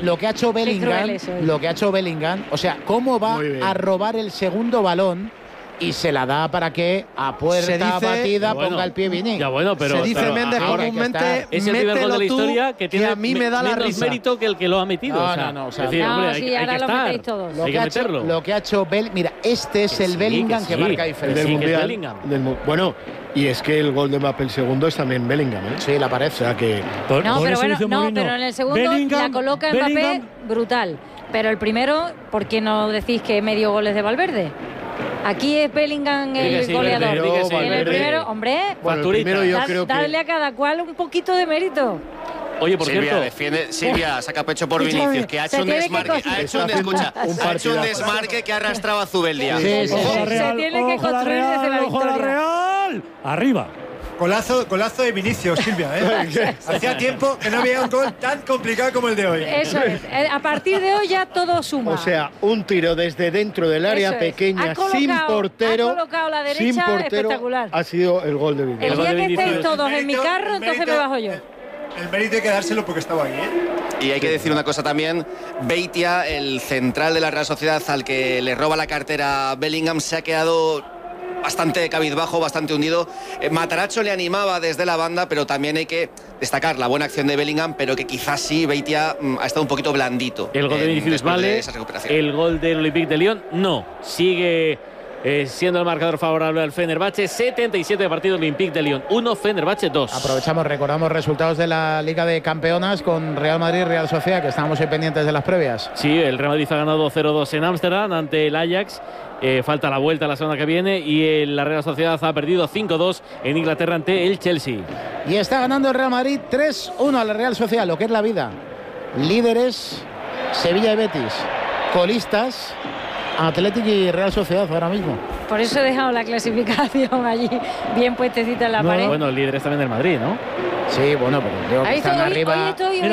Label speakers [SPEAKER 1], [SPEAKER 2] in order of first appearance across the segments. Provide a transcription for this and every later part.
[SPEAKER 1] lo que ha hecho Bellingham, o sea, cómo va a robar el segundo balón y se la da para que a puerta batida ponga el pie Vini.
[SPEAKER 2] Ya bueno, pero
[SPEAKER 3] se dice Méndez comúnmente,
[SPEAKER 2] es el primer gol de la historia que tiene
[SPEAKER 3] a mí me da la
[SPEAKER 2] menos mérito que el que lo ha metido.
[SPEAKER 1] No,
[SPEAKER 2] o sea, es decir, hombre, hay que estar, hay que meterlo.
[SPEAKER 1] Lo que ha hecho mira, este es el Bellingham que marca diferencia.
[SPEAKER 4] Del Mundial, bueno, y es que el gol de Mbappé, el segundo, es también Bellingham, ¿eh?
[SPEAKER 1] Sí, la pared.
[SPEAKER 4] O sea que…
[SPEAKER 5] pero en el segundo la coloca Mbappé brutal. Pero el primero, ¿por qué no decís que medio gol es de Valverde? Aquí es Bellingham el goleador. En el primero, hombre, darle a cada cual un poquito de mérito.
[SPEAKER 2] Oye, por cierto,
[SPEAKER 6] Silvia saca pecho por Vinicius, que ha hecho un desmarque, que ha arrastrado a Zubeldia.
[SPEAKER 5] Se tiene que construir desde la victoria.
[SPEAKER 7] Real. Arriba.
[SPEAKER 8] Golazo de Vinicius, Silvia, ¿eh? Hacía tiempo que no había un gol tan complicado como el de hoy.
[SPEAKER 5] Eso es. A partir de hoy ya todo suma.
[SPEAKER 4] O sea, un tiro desde dentro del área pequeña, sin portero.
[SPEAKER 5] Ha colocado la derecha, espectacular.
[SPEAKER 4] Ha sido el gol de Vinicius.
[SPEAKER 5] El día que estéis todos en mi carro, entonces me bajo yo.
[SPEAKER 8] El mérito hay que dárselo porque estaba ahí, ¿eh?
[SPEAKER 6] Y hay que decir una cosa también, Beitia, el central de la Real Sociedad al que le roba la cartera Bellingham, se ha quedado bastante cabizbajo, bastante hundido. Matarazzo le animaba desde la banda, pero también hay que destacar la buena acción de Bellingham, pero que quizás sí, Beitia ha estado un poquito blandito.
[SPEAKER 2] El gol de Vinicius vale, el gol del Olympique de Lyon no. Sigue siendo el marcador favorable al Fenerbahce. 77 de partido, Olympique de Lyon 1, Fenerbahce 2.
[SPEAKER 1] Recordamos resultados de la Liga de Campeonas con Real Madrid y Real Sociedad, que estábamos ahí pendientes de las previas.
[SPEAKER 2] Sí, el Real Madrid ha ganado 0-2 en Ámsterdam ante el Ajax. Falta la vuelta la semana que viene y la Real Sociedad ha perdido 5-2 en Inglaterra ante el Chelsea.
[SPEAKER 1] Y está ganando el Real Madrid 3-1 a la Real Sociedad, lo que es la vida. Líderes, Sevilla y Betis. Colistas, Atlético y Real Sociedad ahora mismo.
[SPEAKER 5] Por eso he dejado la clasificación allí bien puestecita en la pared.
[SPEAKER 2] Bueno, el líder es también del Madrid, ¿no?
[SPEAKER 1] Sí, bueno, pero digo que están arriba.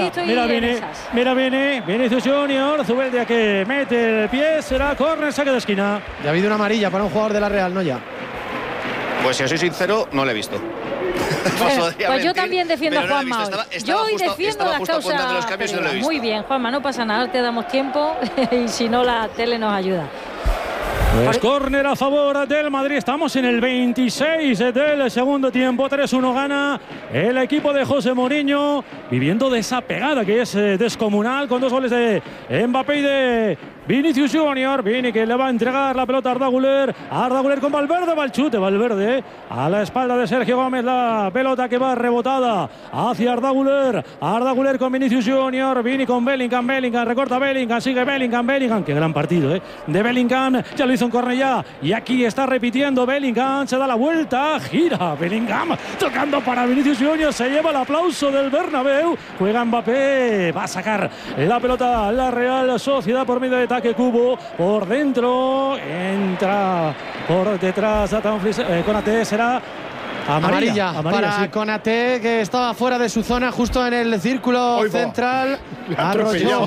[SPEAKER 7] Mira, viene Vinicius Junior, Zubeldia que mete el pie, será córner, saque de esquina.
[SPEAKER 3] Ya ha habido una amarilla para un jugador de la Real, ¿no ya?
[SPEAKER 6] Pues si os soy sincero, no lo he visto.
[SPEAKER 5] Pues yo también defiendo a Juanma hoy. Yo hoy defiendo las causas. Muy bien, Juanma, no pasa nada, te damos tiempo y si no la tele nos ayuda.
[SPEAKER 7] Pues córner a favor del Madrid. Estamos en el 26 del segundo tiempo. 3-1 gana el equipo de José Mourinho, viviendo de esa pegada que es descomunal, con 2 goles de Mbappé y de Vinicius Junior. Vini que le va a entregar la pelota a Arda Güler. Arda Güler con Valverde, va el chute. Valverde a la espalda de Sergio Gómez. La pelota que va rebotada hacia Arda Güler. Arda Güler con Vinicius Junior. Vini con Bellingham. Bellingham recorta Bellingham. Sigue Bellingham. Bellingham. Qué gran partido, de Bellingham. Ya lo hizo en Cornellá. Y aquí está repitiendo Bellingham. Se da la vuelta. Gira Bellingham. Tocando para Vinicius Junior. Se lleva el aplauso del Bernabéu. Juega Mbappé. Va a sacar la pelota la Real Sociedad por medio de ataque Cubo. Por dentro. Entra por detrás a Dumfries. Konaté será amarilla para
[SPEAKER 3] sí. Konaté, que estaba fuera de su zona, justo en el círculo central. Arrolló.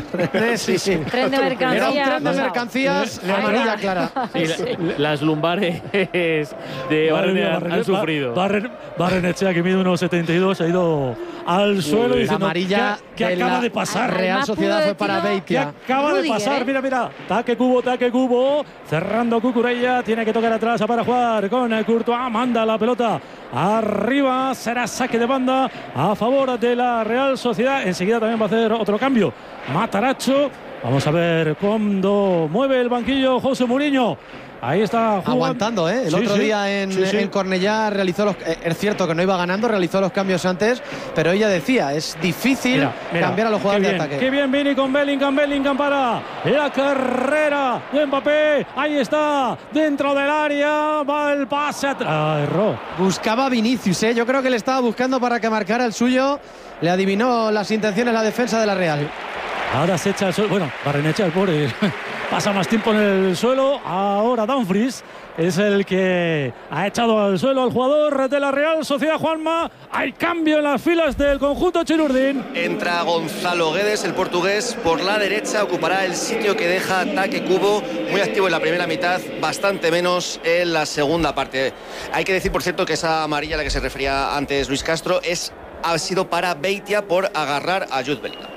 [SPEAKER 5] Tren de mercancías.
[SPEAKER 3] Era un tren de mercancías. Amarilla clara.
[SPEAKER 2] Sí, las lumbares de Barrenechea han sufrido.
[SPEAKER 7] Barrenechea, que mide 1,72, ha ido al suelo diciendo
[SPEAKER 3] amarilla
[SPEAKER 7] que acaba de pasar.
[SPEAKER 3] Real Sociedad fue para Beitia.
[SPEAKER 7] Que acaba de pasar. Mira. Taque Cubo. Cerrando Cucurella. Tiene que tocar atrás para jugar con Courtois. Manda la pelota arriba, será saque de banda a favor de la Real Sociedad. Enseguida también va a hacer otro cambio Matarazzo. Vamos a ver cuándo mueve el banquillo José Mourinho. Ahí está jugando.
[SPEAKER 3] Aguantando, El otro día en Cornellá realizó los… Es cierto que no iba ganando, realizó los cambios antes, pero ella decía, es difícil cambiar a los jugadores de ataque.
[SPEAKER 7] Qué bien viene con Bellingham para la carrera de Mbappé. Ahí está, dentro del área, va el pase atrás. Erró.
[SPEAKER 3] Buscaba Vinicius, Yo creo que le estaba buscando para que marcara el suyo. Le adivinó las intenciones la defensa de la Real.
[SPEAKER 7] Ahora se echa al suelo. Bueno, Barrenechea, el pobre, pasa más tiempo en el suelo. Ahora Dumfries es el que ha echado al suelo al jugador de la Real Sociedad. Juanma, hay cambio en las filas del conjunto Chirurdín.
[SPEAKER 6] Entra Gonzalo Guedes, el portugués, por la derecha. Ocupará el sitio que deja Taque Cubo, muy activo en la primera mitad, bastante menos en la segunda parte. Hay que decir, por cierto, que esa amarilla a la que se refería antes Luis Castro ha sido para Beitia por agarrar a Jude Bellingham.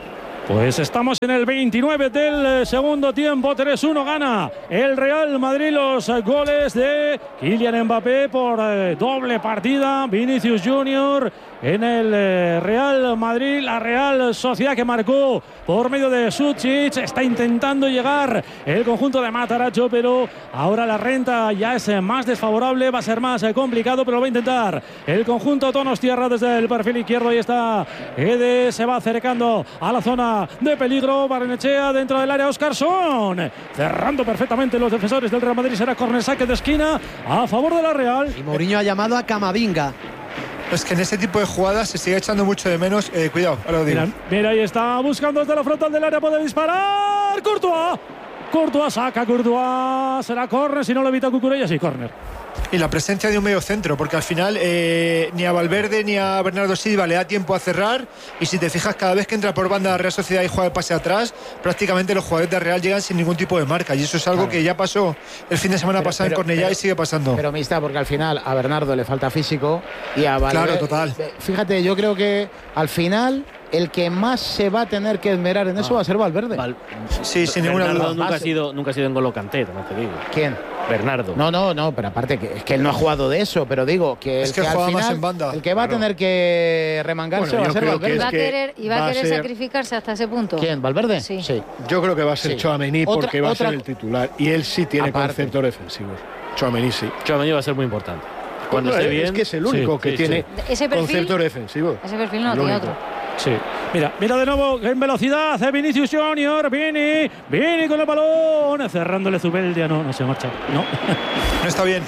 [SPEAKER 7] Pues estamos en el 29 del segundo tiempo, 3-1 gana el Real Madrid. Los goles de Kylian Mbappé por doble partida, Vinicius Junior en el Real Madrid. La Real Sociedad que marcó por medio de Sučić. Está intentando llegar el conjunto de Matarazzo, pero ahora la renta ya es más desfavorable, va a ser más complicado, pero lo va a intentar el conjunto Donostiarra desde el perfil izquierdo. Ahí está Guedes, se va acercando a la zona de peligro. Barrenechea dentro del área, Óscarsson cerrando perfectamente los defensores del Real Madrid. Será córner, saque de esquina a favor de la Real.
[SPEAKER 3] Y Mourinho ha llamado a Camavinga.
[SPEAKER 8] Es que en ese tipo de jugadas se sigue echando mucho de menos. Cuidado, ahora lo digo.
[SPEAKER 7] Mira, ahí está buscando desde la frontal del área, puede disparar. Courtois saca, Courtois, será córner, si no lo evita Cucurella, sí, córner.
[SPEAKER 8] Y la presencia de un medio centro, porque al final ni a Valverde ni a Bernardo Silva le da tiempo a cerrar. Y si te fijas, cada vez que entra por banda la Real Sociedad y juega el pase atrás, prácticamente los jugadores de Real llegan sin ningún tipo de marca. Y eso es algo que ya pasó el fin de semana pasado en Cornellá y sigue pasando.
[SPEAKER 1] Pero mixta, porque al final a Bernardo le falta físico y a Valverde.
[SPEAKER 8] Claro, total.
[SPEAKER 1] Fíjate, yo creo que al final el que más se va a tener que esmerar en eso va a ser Valverde.
[SPEAKER 8] Sí, sin ninguna duda.
[SPEAKER 2] Nunca ha sido en N'Golo Kanté, no te digo.
[SPEAKER 1] ¿Quién?
[SPEAKER 2] Bernardo.
[SPEAKER 1] No, pero aparte que es que él no ha jugado de eso, pero digo que
[SPEAKER 8] es que
[SPEAKER 1] al final
[SPEAKER 8] más en banda.
[SPEAKER 1] El que va a tener que remangarse va a ser Valverde.
[SPEAKER 5] Y va a querer sacrificarse hasta ese punto.
[SPEAKER 1] ¿Quién? ¿Valverde?
[SPEAKER 5] Sí.
[SPEAKER 1] Yo
[SPEAKER 4] creo que va a ser Tchouaméni porque va a ser el titular y él sí tiene conceptos defensivos. Tchouaméni sí.
[SPEAKER 2] Tchouaméni va a ser muy importante.
[SPEAKER 4] Cuando esté bien, es que es el único que tiene conceptos defensivos.
[SPEAKER 5] Ese perfil no tiene otro.
[SPEAKER 7] Sí. Mira de nuevo en velocidad Vinicius Junior, Vini con el balón, cerrándole Zubeldia, no se marcha, no
[SPEAKER 8] está bien.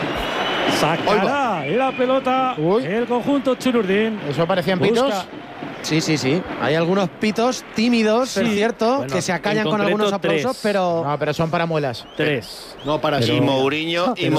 [SPEAKER 7] Sacará la pelota el conjunto Chururdín.
[SPEAKER 1] Eso parecían pitos.
[SPEAKER 3] Sí. Hay algunos pitos tímidos, es cierto, que se acallan con algunos aplausos,
[SPEAKER 2] 3.
[SPEAKER 3] pero...
[SPEAKER 1] No, pero son para muelas.
[SPEAKER 2] 3.
[SPEAKER 4] No para sí.
[SPEAKER 6] Y Mourinho que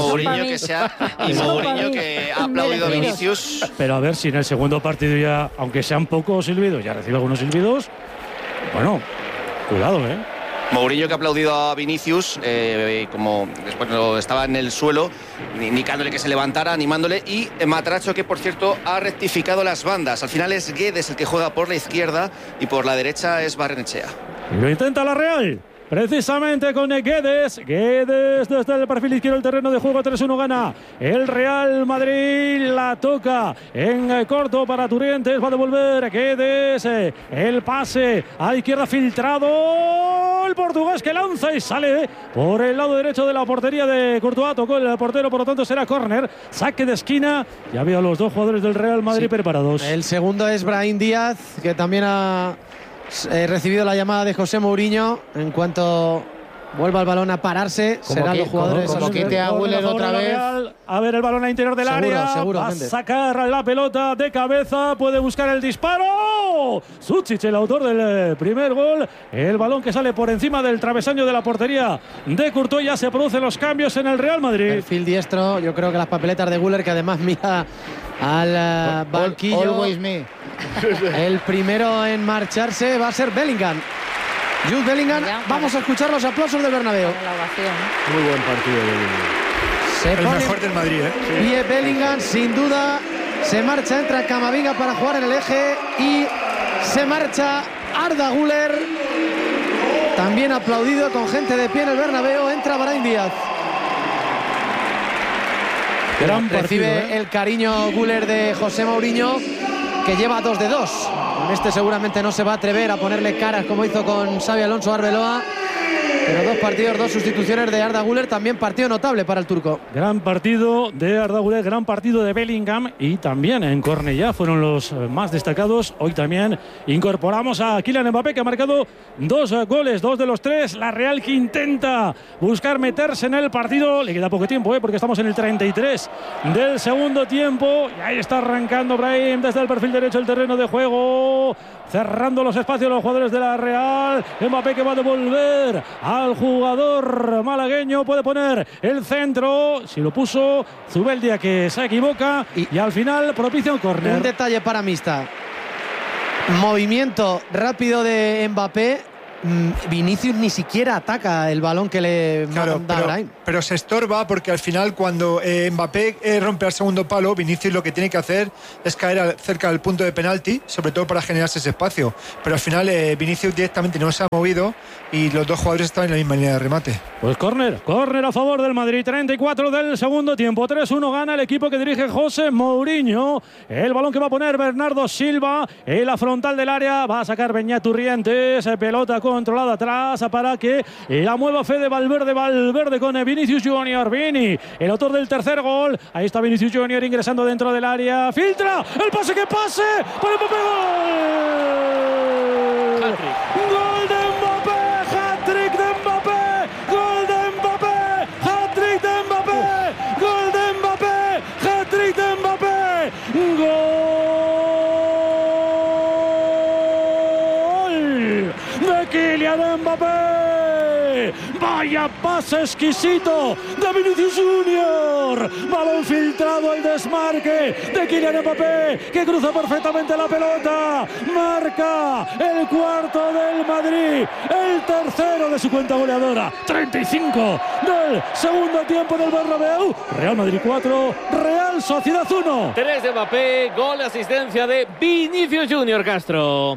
[SPEAKER 6] ha aplaudido a Vinicius.
[SPEAKER 7] Pero a ver si en el segundo partido ya, aunque sean pocos silbidos, ya recibe algunos silbidos. Bueno, cuidado,
[SPEAKER 6] Mourinho que ha aplaudido a Vinicius, como después estaba en el suelo, indicándole que se levantara, animándole. Y Matarazzo, que por cierto ha rectificado las bandas. Al final es Guedes el que juega por la izquierda y por la derecha es Barrenechea.
[SPEAKER 7] Lo intenta la Real. Precisamente con Guedes desde el perfil izquierdo del terreno de juego. 3-1 gana el Real Madrid. La toca en corto para Turientes, va a devolver Guedes, el pase a la izquierda filtrado, el portugués que lanza y sale por el lado derecho de la portería de Courtois. Tocó el portero, por lo tanto será córner, saque de esquina. Ya había los dos jugadores del Real Madrid preparados.
[SPEAKER 3] El segundo es Brahim Díaz, que también ha recibido la llamada de José Mourinho. En cuanto vuelva el balón a pararse, serán los jugadores.
[SPEAKER 1] Como quite a Güler otra vez.
[SPEAKER 7] A ver el balón al interior del área. Va a sacar la pelota de cabeza. Puede buscar el disparo. Sučić, el autor del primer gol. El balón que sale por encima del travesaño de la portería de Courtois. Ya se producen los cambios en el Real Madrid.
[SPEAKER 3] Perfil diestro. Yo creo que las papeletas de Güler, que además mira al banquillo.
[SPEAKER 1] Always me.
[SPEAKER 3] El primero en marcharse va a ser Bellingham. Jude Bellingham. Vamos a escuchar los aplausos del Bernabéu.
[SPEAKER 4] Muy buen partido de
[SPEAKER 8] Bellingham. El mejor del Madrid,
[SPEAKER 3] Y Bellingham, sin duda, se marcha. Entra Camavinga para jugar en el eje y se marcha Arda Güler. También aplaudido con gente de pie en el Bernabéu. Entra Brahim Díaz. Recibe el cariño Güler de José Mourinho, que lleva 2 de 2. Con este seguramente no se va a atrever a ponerle caras como hizo con Xabi Alonso Arbeloa. Pero 2 partidos, 2 sustituciones de Arda Güler, también partido notable para el turco.
[SPEAKER 7] Gran partido de Arda Güler, gran partido de Bellingham y también en Cornellá fueron los más destacados. Hoy también incorporamos a Kylian Mbappé, que ha marcado 2 goles, 2 de los 3. La Real que intenta buscar meterse en el partido. Le queda poco tiempo, porque estamos en el 33 del segundo tiempo. Y ahí está arrancando Brahim desde el perfil derecho del terreno de juego, cerrando los espacios los jugadores de la Real. Mbappé que va a devolver al jugador malagueño, puede poner el centro, si lo puso Zubeldia, que se equivoca y al final propicia un córner.
[SPEAKER 3] Un detalle para Mista: movimiento rápido de Mbappé, Vinicius ni siquiera ataca el balón que le da Brahim.
[SPEAKER 8] Pero se estorba porque al final cuando Mbappé rompe al segundo palo, Vinicius lo que tiene que hacer es caer cerca del punto de penalti, sobre todo para generarse ese espacio. Pero al final Vinicius directamente no se ha movido y los dos jugadores están en la misma línea de remate.
[SPEAKER 7] Pues córner a favor del Madrid, 34 del segundo tiempo, 3-1 gana el equipo que dirige José Mourinho. El balón que va a poner Bernardo Silva en la frontal del área, va a sacar Beñat Urrientes, pelota controlada atrás para que la mueva Fede Valverde con Vinicius Junior. Vini, el autor del tercer gol, ahí está Vinicius Junior ingresando dentro del área, filtra, el pase que pase, para Mbappé, gol. Gol de Mbappé, hat-trick de Mbappé, gol de Mbappé, hat-trick de Mbappé, gol de Mbappé, hat-trick de Mbappé, gol de Kylian Mbappé. Vaya pase exquisito de Vinicius Junior, balón filtrado al desmarque de Kylian Mbappé, que cruza perfectamente la pelota, marca el cuarto del Madrid, el tercero de su cuenta goleadora, 35 del segundo tiempo del Bernabéu. Real Madrid 4, Real Sociedad 1.
[SPEAKER 2] 3 de Mbappé, gol de asistencia de Vinicius Junior. Castro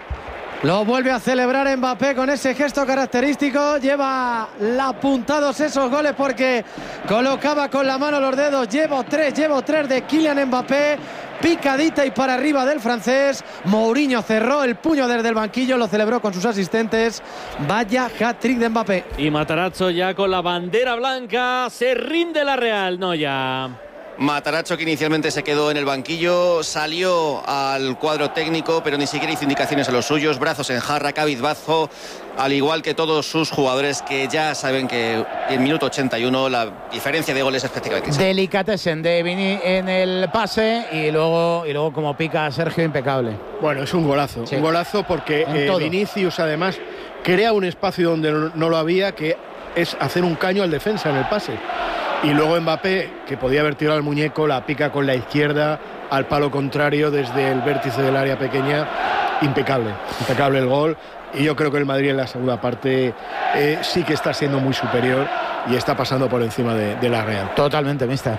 [SPEAKER 3] lo vuelve a celebrar Mbappé con ese gesto característico. Lleva apuntados esos goles porque colocaba con la mano los dedos. Llevo tres de Kylian Mbappé. Picadita y para arriba del francés. Mourinho cerró el puño desde el banquillo, lo celebró con sus asistentes. Vaya hat-trick de Mbappé.
[SPEAKER 2] Y Matarazzo ya con la bandera blanca. Se rinde la Real, no ya.
[SPEAKER 6] Matarazzo, que inicialmente se quedó en el banquillo, salió al cuadro técnico, pero ni siquiera hizo indicaciones a los suyos, brazos en jarra, cabizbajo, al igual que todos sus jugadores, que ya saben que en minuto 81 la diferencia de goles es prácticamente esa.
[SPEAKER 1] Delicatessen de Vini en el pase y luego como pica Sergio, impecable.
[SPEAKER 4] Bueno, es un golazo, sí. Un golazo porque Vinicius además crea un espacio donde no lo había, que es hacer un caño al defensa en el pase. Y luego Mbappé, que podía haber tirado al muñeco, la pica con la izquierda al palo contrario desde el vértice del área pequeña. Impecable el gol. Y yo creo que el Madrid en la segunda parte sí que está siendo muy superior y está pasando por encima de la Real.
[SPEAKER 1] Totalmente, mister.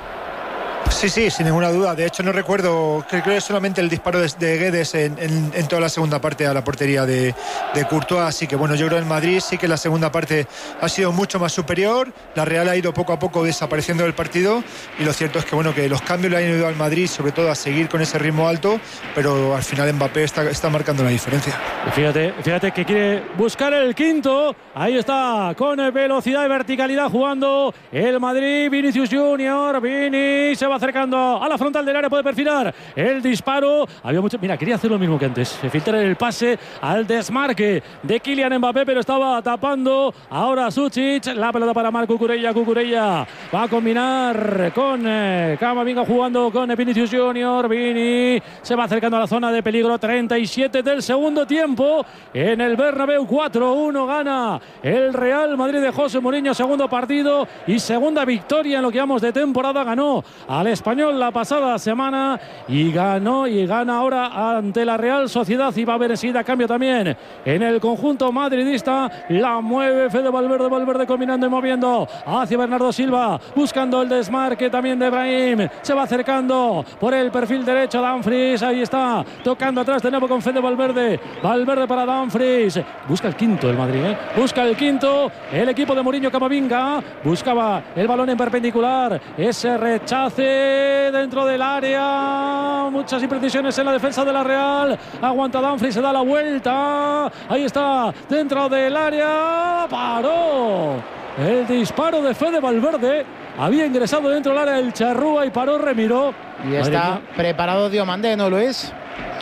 [SPEAKER 8] Sí, sin ninguna duda. De hecho, no recuerdo, creo que es solamente el disparo de Guedes en toda la segunda parte a la portería de Courtois. Así que bueno, yo creo que el Madrid sí que la segunda parte ha sido mucho más superior. La Real ha ido poco a poco desapareciendo del partido y lo cierto es que bueno, que los cambios le han ido al Madrid, sobre todo a seguir con ese ritmo alto, pero al final Mbappé está marcando la diferencia.
[SPEAKER 7] Fíjate que quiere buscar el quinto. Ahí está, con velocidad y verticalidad jugando el Madrid. Vinicius Junior, Vini se va acercando a la frontal del área, puede perfilar el disparo. Había mucho. Mira, quería hacer lo mismo que antes, filtrar el pase al desmarque de Kylian Mbappé, pero estaba tapando ahora Sučić. La pelota para Marc Cucurella. Cucurella va a combinar con Camavinga jugando con Vinicius Junior. Vini se va acercando a la zona de peligro. 37 del segundo tiempo en el Bernabéu. 4-1 gana el Real Madrid de José Mourinho. Segundo partido y segunda victoria en lo que vamos de temporada. Ganó al Español la pasada semana y gana ahora ante la Real Sociedad, y va a haber enseguida cambio también en el conjunto madridista. La mueve Fede Valverde combinando y moviendo hacia Bernardo Silva, buscando el desmarque también de Brahim. Se va acercando por el perfil derecho Dumfries, ahí está, tocando atrás de nuevo con Fede Valverde para Dumfries. Busca el quinto el Madrid, busca el quinto el equipo de Mourinho. Camavinga buscaba el balón en perpendicular, ese rechace dentro del área, muchas imprecisiones en la defensa de la Real. Aguanta Dumfries, se da la vuelta, ahí está, dentro del área, paró el disparo de Fede Valverde. Había ingresado dentro del área el charrúa y paró Remiro.
[SPEAKER 1] Y está preparado Diomandé, ¿no, Luis?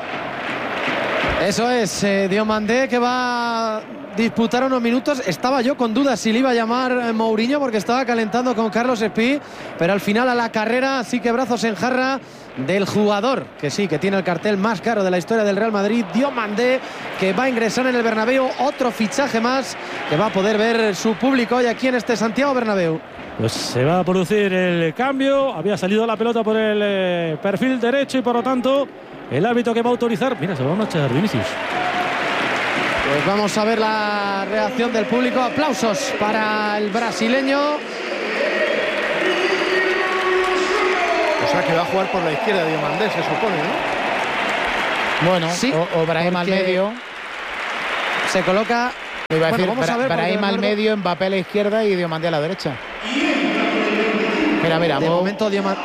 [SPEAKER 3] Eso es, Diomandé, que va a disputar unos minutos. Estaba yo con dudas si le iba a llamar Mourinho porque estaba calentando con Carlos Espí, pero al final a la carrera sí que brazos en jarra del jugador que sí, que tiene el cartel más caro de la historia del Real Madrid, Diomandé, que va a ingresar en el Bernabéu. Otro fichaje más que va a poder ver su público hoy aquí en este Santiago Bernabéu.
[SPEAKER 7] Pues se va a producir el cambio. Había salido la pelota por el perfil derecho y por lo tanto el árbitro que va a autorizar. Mira, se va a marchar Vinicius.
[SPEAKER 3] Pues vamos a ver la reacción del público. Aplausos para el brasileño.
[SPEAKER 4] O sea que va a jugar por la izquierda de Diomandé, se supone, ¿no?
[SPEAKER 1] Bueno, sí, o Brahim al medio.
[SPEAKER 3] Se coloca.
[SPEAKER 1] Iba a decir, vamos a ver, Brahim al medio, Mbappé a la izquierda y Diomandé a la derecha. Mira,
[SPEAKER 3] de momento Diomandé.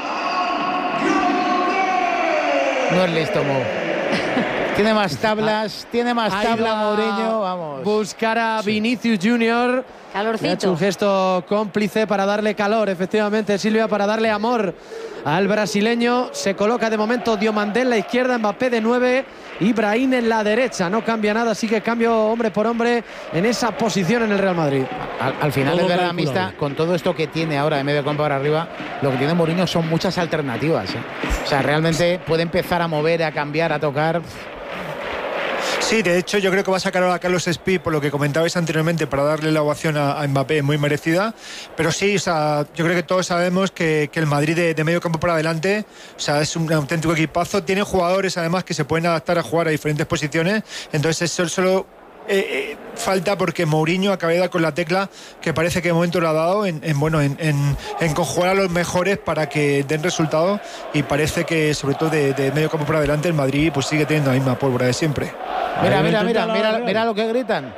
[SPEAKER 1] No es listo, Mo. Tiene más tablas, Mourinho, vamos.
[SPEAKER 3] Buscar a Vinicius Junior.
[SPEAKER 5] Calorcito.
[SPEAKER 3] Ha hecho un gesto cómplice para darle calor, efectivamente, Silvia, para darle amor al brasileño. Se coloca de momento Diomandé en la izquierda, Mbappé de 9 y Brahim en la derecha. No cambia nada, así que cambio hombre por hombre en esa posición en el Real Madrid.
[SPEAKER 1] Al final es verdad, Mista, con todo esto que tiene ahora de medio campo para arriba, lo que tiene Mourinho son muchas alternativas, ¿eh? O sea, realmente puede empezar a mover, a cambiar, a tocar.
[SPEAKER 8] Sí, de hecho yo creo que va a sacar ahora a Carlos Espí, por lo que comentabais anteriormente, para darle la ovación a Mbappé, muy merecida. Pero sí, o sea, yo creo que todos sabemos que el Madrid de medio campo para adelante, o sea, es un auténtico equipazo. Tiene jugadores además que se pueden adaptar a jugar a diferentes posiciones. Entonces eso solo falta porque Mourinho acaba de dar con la tecla que parece que de momento lo ha dado en conjugar a los mejores para que den resultados, y parece que sobre todo de medio campo para adelante el Madrid pues sigue teniendo la misma pólvora de siempre.
[SPEAKER 1] Mira lo que gritan.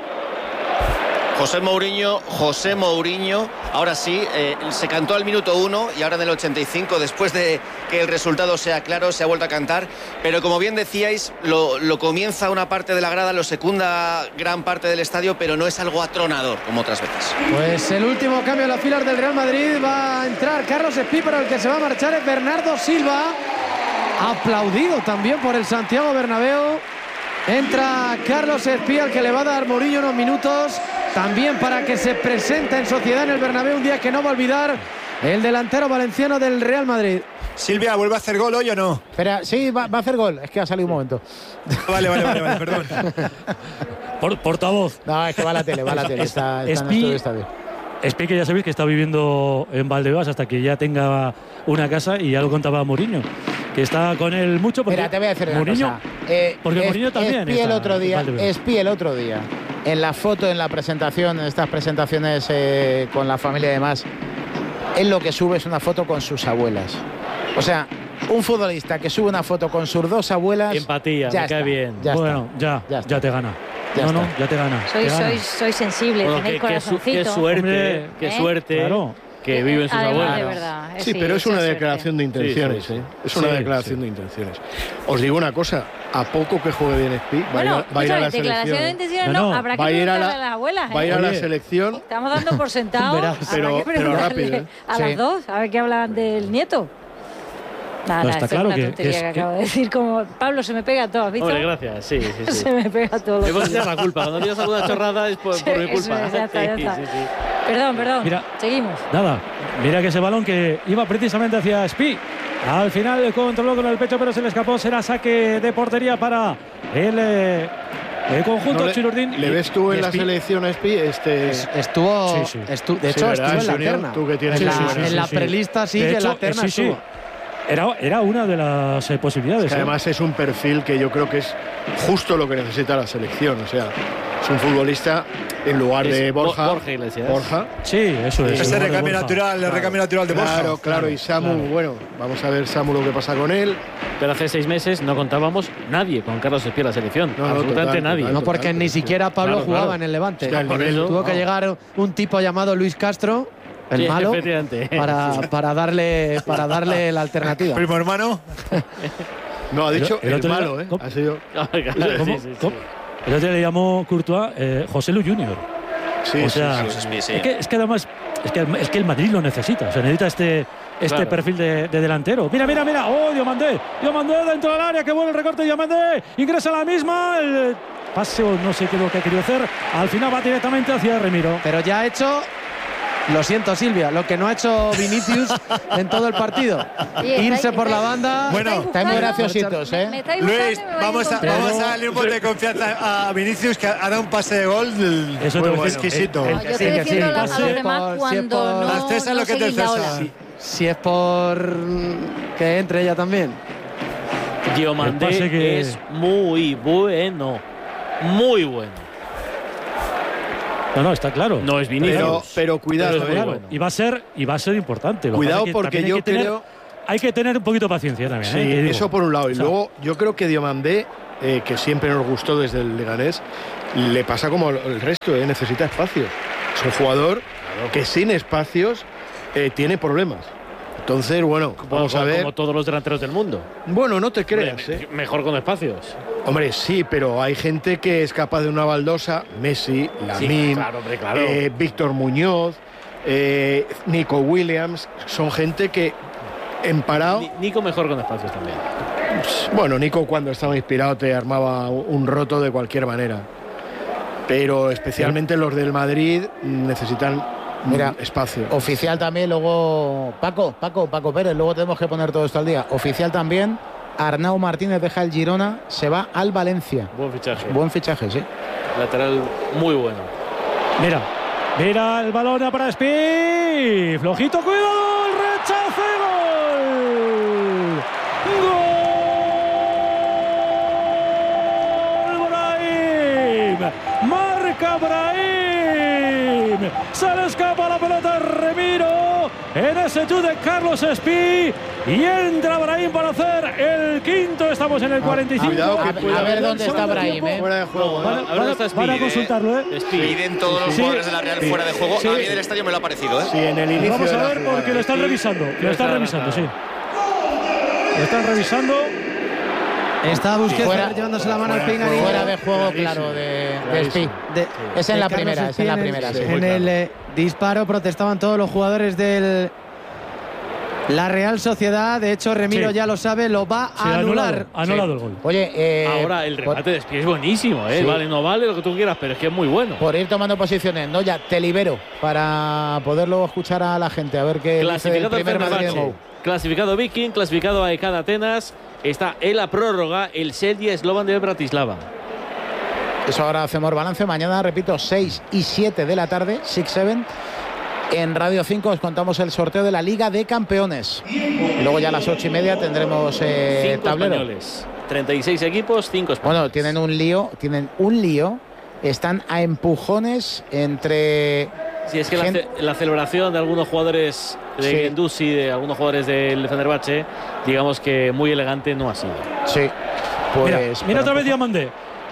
[SPEAKER 6] José Mourinho, ahora sí, se cantó al minuto 1 y ahora en el 85, después de que el resultado sea claro, se ha vuelto a cantar, pero como bien decíais, lo comienza una parte de la grada, lo secunda gran parte del estadio, pero no es algo atronador como otras veces.
[SPEAKER 3] Pues el último cambio en las filas del Real Madrid, va a entrar Carlos Espí, pero el que se va a marchar es Bernardo Silva, aplaudido también por el Santiago Bernabéu. Entra Carlos Espí, al que le va a dar Mourinho unos minutos también para que se presente en sociedad en el Bernabéu, un día que no va a olvidar el delantero valenciano del Real Madrid.
[SPEAKER 8] Silvia, ¿vuelve a hacer gol hoy o no?
[SPEAKER 1] Espera, sí, va a hacer gol. Es que ha salido un momento.
[SPEAKER 8] Vale, perdón.
[SPEAKER 7] Portavoz.
[SPEAKER 1] No, es que va a la tele. Está en el estadio.
[SPEAKER 7] Espí, que ya sabéis que está viviendo en Valdebebas hasta que ya tenga una casa, y ya lo contaba Mourinho, que está con él mucho.
[SPEAKER 1] Mira, te voy a decir una cosa.
[SPEAKER 7] Porque Mourinho también
[SPEAKER 1] Espí el otro día, en la foto, en la presentación, en estas presentaciones con la familia y demás, él lo que sube es una foto con sus abuelas. O sea, un futbolista que sube una foto con sus dos abuelas.
[SPEAKER 2] Empatía, me cae bien.
[SPEAKER 7] Ya te gana. Ya te gana.
[SPEAKER 5] Soy sensible, tenéis corazoncito.
[SPEAKER 2] Qué suerte. Claro. Que vive en sus abuelas.
[SPEAKER 5] De verdad.
[SPEAKER 4] Sí, pero es una declaración de intenciones. Sí. Es una declaración de intenciones. Os digo una cosa, a poco que juegue bien Espí, va a ir a la selección.
[SPEAKER 5] Declaración de intenciones no, habrá que preguntarle a las abuelas.
[SPEAKER 4] Va a ir a la selección.
[SPEAKER 5] Estamos dando por sentado.
[SPEAKER 4] pero rápido.
[SPEAKER 5] A las dos, a ver qué hablan del nieto. Nada,
[SPEAKER 7] está claro
[SPEAKER 5] que acabo de decir, como Pablo, se me pega todo, ¿has visto?
[SPEAKER 2] Hombre, gracias, sí.
[SPEAKER 5] Se me pega todo.
[SPEAKER 2] Me puedes echar la culpa, cuando digas alguna chorrada es por mi culpa.
[SPEAKER 5] Ya está. Sí. Perdón,
[SPEAKER 7] mira,
[SPEAKER 5] seguimos.
[SPEAKER 7] Nada, mira que ese balón que iba precisamente hacia Espí, al final controló con el pecho, pero se le escapó. Será saque de portería para el conjunto Chirurdín.
[SPEAKER 4] ¿Le ves tú en la selección a Espí?
[SPEAKER 3] Estuvo en la terna.
[SPEAKER 4] Tú que tienes
[SPEAKER 3] en la prelista sí, que en la terna estuvo.
[SPEAKER 7] Era una de las posibilidades.
[SPEAKER 4] Es que además es un perfil que yo creo que es justo lo que necesita la selección. O sea, es un futbolista en lugar de Borja.
[SPEAKER 7] Sí, eso es.
[SPEAKER 8] Ese recambio natural de Borja.
[SPEAKER 4] Claro. Y Samu, bueno, vamos a ver Samu lo que pasa con él.
[SPEAKER 2] Pero hace 6 meses no contábamos nadie con Carlos Espí en la selección. Absolutamente nadie.
[SPEAKER 3] No, porque ni siquiera Pablo jugaba en el Levante. Tuvo que llegar un tipo llamado Luis Castro, el malo, para darle la alternativa.
[SPEAKER 8] ¿Primo hermano?
[SPEAKER 4] No, ha dicho el malo, ha sido.
[SPEAKER 7] ¿Cómo? El otro le llamó Courtois José Lu Junior.
[SPEAKER 4] Sí.
[SPEAKER 7] Es que además es que el Madrid lo necesita. O sea, necesita este perfil de delantero. Mira. ¡Oh, Diomandé dentro del área! ¡Qué bueno el recorte de Diomandé! Ingresa a la misma. El pase, no sé qué es lo que ha querido hacer. Al final va directamente hacia Remiro.
[SPEAKER 3] Pero ya ha hecho... Lo siento, Silvia, lo que no ha hecho Vinicius en todo el partido. Irse por la banda.
[SPEAKER 1] Bueno, está muy graciositos, ¿eh?
[SPEAKER 8] Luis, vamos a darle un poco de confianza a Vinicius, que ha dado un pase de gol muy exquisito.
[SPEAKER 5] Yo estoy diciendo a los demás cuando no
[SPEAKER 8] César lo que te César.
[SPEAKER 3] Si es por que entre ella también.
[SPEAKER 2] Diomandé es muy bueno. muy bueno.
[SPEAKER 7] No, está claro.
[SPEAKER 2] No es Vinicius.
[SPEAKER 4] Pero cuidado.
[SPEAKER 7] Bueno. Y va a ser importante.
[SPEAKER 4] Cuidado porque yo creo...
[SPEAKER 7] Hay que tener un poquito de paciencia también.
[SPEAKER 4] Sí, eso por un lado. Y luego yo creo que Diomandé, que siempre nos gustó desde el Leganés, le pasa como el resto, necesita espacio. Es un jugador que sin espacios tiene problemas. Entonces, bueno, vamos a ver.
[SPEAKER 2] Como todos los delanteros del mundo.
[SPEAKER 4] Bueno, no te creas.
[SPEAKER 2] Mejor con espacios.
[SPEAKER 4] Hombre, sí, pero hay gente que es capaz de una baldosa. Messi, Lamine,
[SPEAKER 2] claro.
[SPEAKER 4] Víctor Muñoz, Nico Williams. Son gente que en parado...
[SPEAKER 2] Nico mejor con espacios también.
[SPEAKER 4] Bueno, Nico cuando estaba inspirado te armaba un roto de cualquier manera. Pero especialmente los del Madrid necesitan espacio.
[SPEAKER 1] Oficial también, luego Paco Pérez, luego tenemos que poner todo esto al día. Oficial también, Arnau Martínez deja el Girona, se va al Valencia.
[SPEAKER 2] Buen fichaje,
[SPEAKER 1] sí.
[SPEAKER 2] Lateral muy bueno.
[SPEAKER 7] Mira el balón para Espi. Flojito, cuidado, el rechazo, gol. Brahim. Marca Brahim. Se le escapa la pelota a Remiro. En ese tú de Carlos Espí. Y entra Brahim para hacer el quinto. Estamos en el 45.
[SPEAKER 1] Cuidado, a ver dónde está Brahim.
[SPEAKER 4] Fuera de juego.
[SPEAKER 7] Van a consultarlo.
[SPEAKER 6] Piden todos los jugadores de la Real fuera de juego. A mí del estadio me lo ha parecido.
[SPEAKER 4] Sí, en el inicio.
[SPEAKER 7] Vamos a ver porque lo están revisando. Lo están revisando.
[SPEAKER 3] Está Busquets llevándose la mano al Pinganillo.
[SPEAKER 1] Fuera de juego, claro, de Espí. Es en la primera.
[SPEAKER 3] En el disparo protestaban todos los jugadores del la Real Sociedad. De hecho, Remiro ya lo sabe, lo va a anular.
[SPEAKER 7] Anulado el gol.
[SPEAKER 1] Oye,
[SPEAKER 2] ahora el remate de Espí es buenísimo, Vale, no vale lo que tú quieras, pero es que es muy bueno.
[SPEAKER 1] Por ir tomando posiciones, ¿no? Ya te libero para poderlo escuchar a la gente, a ver qué dice el primer Madrid.
[SPEAKER 2] Clasificado Viking, clasificado AEK de Atenas. Está en la prórroga el Celje Slovan de Bratislava.
[SPEAKER 1] Eso ahora hacemos balance. Mañana, repito, 6 y 7 de la tarde, 6-7. En Radio 5 os contamos el sorteo de la Liga de Campeones. Y luego ya a las 8:30 tendremos
[SPEAKER 2] 5
[SPEAKER 1] tablero.
[SPEAKER 2] Españoles. 36 equipos, 5 españoles.
[SPEAKER 1] Bueno, tienen un lío. Están a empujones entre...
[SPEAKER 2] Sí, es que la celebración de algunos jugadores de Guendouzi, de algunos jugadores del Fenerbahce, digamos que muy elegante no ha sido.
[SPEAKER 1] Sí. Pues
[SPEAKER 7] mira otra vez Diamandé.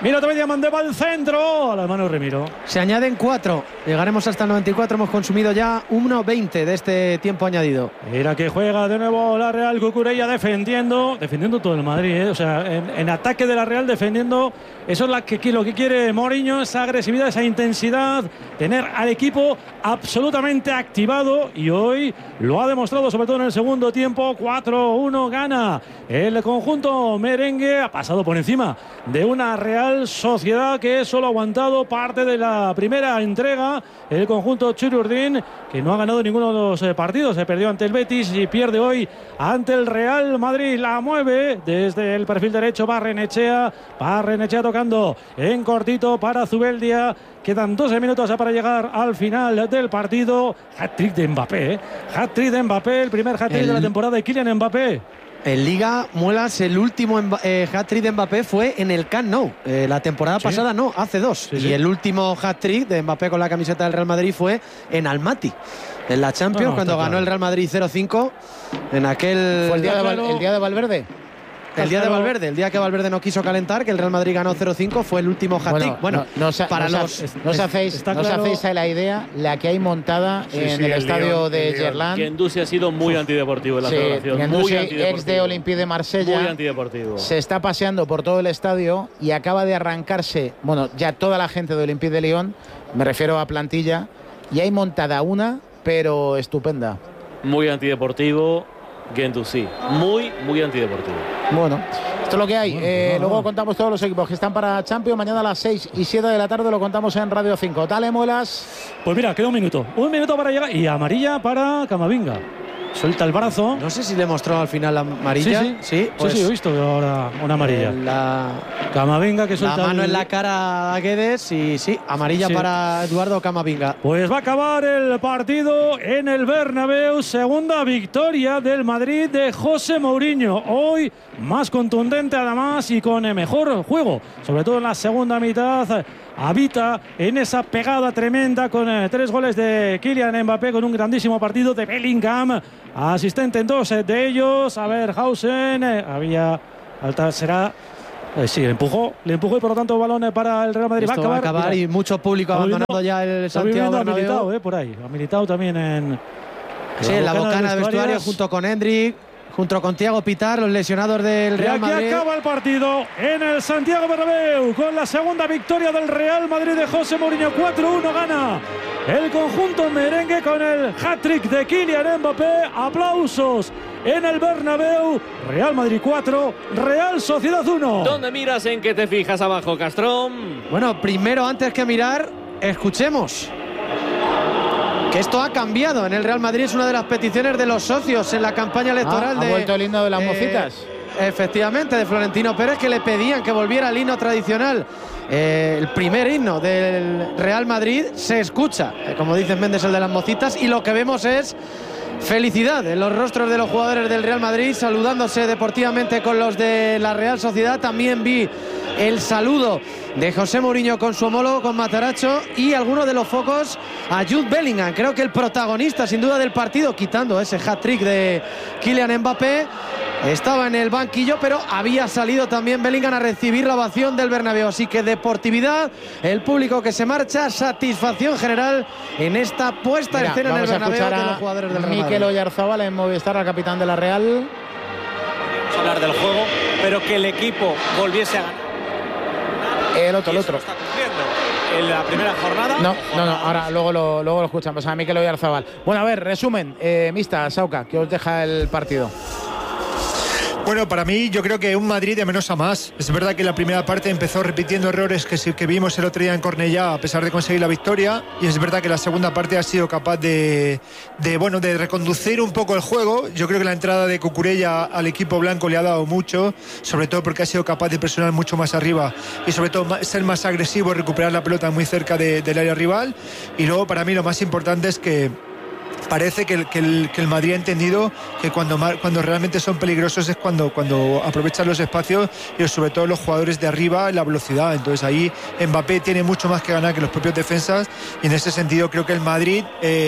[SPEAKER 7] Va al centro. A la mano Remiro.
[SPEAKER 3] Se añaden 4. Llegaremos hasta el 94. Hemos consumido ya 1:20 de este tiempo añadido.
[SPEAKER 7] Mira que juega de nuevo la Real. Cucurella defendiendo todo el Madrid. O sea, en ataque de la Real defendiendo. Eso es lo que quiere Mourinho. Esa agresividad, esa intensidad. Tener al equipo absolutamente activado. Y hoy lo ha demostrado, sobre todo en el segundo tiempo. 4-1 gana el conjunto merengue. Ha pasado por encima de una Real Sociedad que solo ha aguantado parte de la primera entrega. El conjunto Chururdín, que no ha ganado ninguno de los partidos, se perdió ante el Betis y pierde hoy ante el Real Madrid. La mueve desde el perfil derecho Barrenechea tocando en cortito para Zubeldia. Quedan 12 minutos para llegar al final del partido. Hat-trick de Mbappé, el primer hat-trick de la temporada de Kylian Mbappé.
[SPEAKER 3] En Liga, Muelas, el último hat-trick de Mbappé fue en el Camp Nou. La temporada pasada no, hace 2. Y el último hat-trick de Mbappé con la camiseta del Real Madrid fue en Almaty, en la Champions, cuando ganó el Real Madrid 0-5. En aquel...
[SPEAKER 1] ¿Fue el día de Valverde?
[SPEAKER 3] El día de Valverde, el día que Valverde no quiso calentar, que el Real Madrid ganó 0-5, fue el último hat-trick. No os
[SPEAKER 1] hacéis a la idea la que hay montada en el estadio de Gerland.
[SPEAKER 2] Guendouzi ha sido muy antideportivo en la celebración.
[SPEAKER 1] Guendouzi, ex de Olympique de Marsella,
[SPEAKER 2] muy antideportivo.
[SPEAKER 1] Se está paseando por todo el estadio y acaba de arrancarse, ya toda la gente de Olympique de Lyon, me refiero a plantilla, y hay montada una, pero estupenda.
[SPEAKER 2] Muy antideportivo. Guendouzi, muy antideportivo.
[SPEAKER 1] Bueno, esto es lo que hay. Luego contamos todos los equipos que están para Champions. Mañana a las 6 y 7 de la tarde lo contamos en Radio 5. Dale, Muelas.
[SPEAKER 7] Pues mira, queda un minuto para llegar. Y amarilla para Camavinga. suelta el brazo.
[SPEAKER 3] No sé si le mostró al final la amarilla.
[SPEAKER 7] Sí, he visto ahora una amarilla. Camavinga que suelta
[SPEAKER 3] la mano en la cara a Guedes y amarilla para Eduardo Camavinga.
[SPEAKER 7] Pues va a acabar el partido en el Bernabéu. Segunda victoria del Madrid de José Mourinho. Hoy más contundente además y con mejor juego, sobre todo en la segunda mitad. Habita en esa pegada tremenda con 3 goles de Kylian Mbappé, con un grandísimo partido de Bellingham, asistente en 2 de ellos. A ver, Hausen, había alta, será... sí, le empujó y por lo tanto balón para el Real Madrid.
[SPEAKER 3] Esto va a acabar y mucho público abandonando ya el Santiago Bernabéu.
[SPEAKER 7] Ha militado por ahí, ha militado también en...
[SPEAKER 3] Sí, en la bocana de vestuario junto con Hendrik, junto con Thiago Pitar, los lesionados del Real Madrid.
[SPEAKER 7] Y aquí acaba el partido en el Santiago Bernabéu con la segunda victoria del Real Madrid de José Mourinho. 4-1 gana el conjunto merengue con el hat-trick de Kylian Mbappé. Aplausos en el Bernabéu. Real Madrid 4, Real Sociedad 1.
[SPEAKER 2] ¿Dónde miras? ¿En qué te fijas abajo, Castrón?
[SPEAKER 3] Bueno, primero, antes que mirar, escuchemos que esto ha cambiado en el Real Madrid. Es una de las peticiones de los socios en la campaña electoral.
[SPEAKER 1] ¿Ha vuelto el himno de las mocitas?
[SPEAKER 3] Efectivamente, de Florentino Pérez, que le pedían que volviera el himno tradicional. El primer himno del Real Madrid se escucha, como dice Méndez, el de las mocitas, y lo que vemos es felicidad en los rostros de los jugadores del Real Madrid, saludándose deportivamente con los de la Real Sociedad. También vi el saludo de José Mourinho con su homólogo, con Matarazzo, y algunos de los focos a Jude Bellingham. Creo que el protagonista sin duda del partido, quitando ese hat-trick de Kylian Mbappé, estaba en el banquillo, pero había salido también Bellingham a recibir la ovación del Bernabéu. Así que deportividad, el público que se marcha, satisfacción general en esta puesta en escena en el Bernabéu de los jugadores del Real Madrid.
[SPEAKER 1] Mikel Oyarzabal en Movistar, al capitán de la Real.
[SPEAKER 9] Vamos a hablar del juego, pero que el equipo volviese a ganar.
[SPEAKER 1] El otro.
[SPEAKER 9] Está cumpliendo en la primera jornada.
[SPEAKER 1] No, ahora luego lo escuchamos a Mikel Oyarzabal. Bueno, a ver, resumen, Mista, Sauca, ¿qué os deja el partido?
[SPEAKER 8] Bueno, para mí yo creo que un Madrid de menos a más. Es verdad que la primera parte empezó repitiendo errores que vimos el otro día en Cornellá, a pesar de conseguir la victoria, y es verdad que la segunda parte ha sido capaz de reconducir un poco el juego. Yo creo que la entrada de Cucurella al equipo blanco le ha dado mucho, sobre todo porque ha sido capaz de presionar mucho más arriba y sobre todo ser más agresivo, recuperar la pelota muy cerca del área rival. Y luego para mí lo más importante es que parece que el Madrid ha entendido que cuando realmente son peligrosos es cuando aprovechan los espacios y sobre todo los jugadores de arriba, la velocidad. Entonces ahí Mbappé tiene mucho más que ganar que los propios defensas, y en ese sentido creo que el Madrid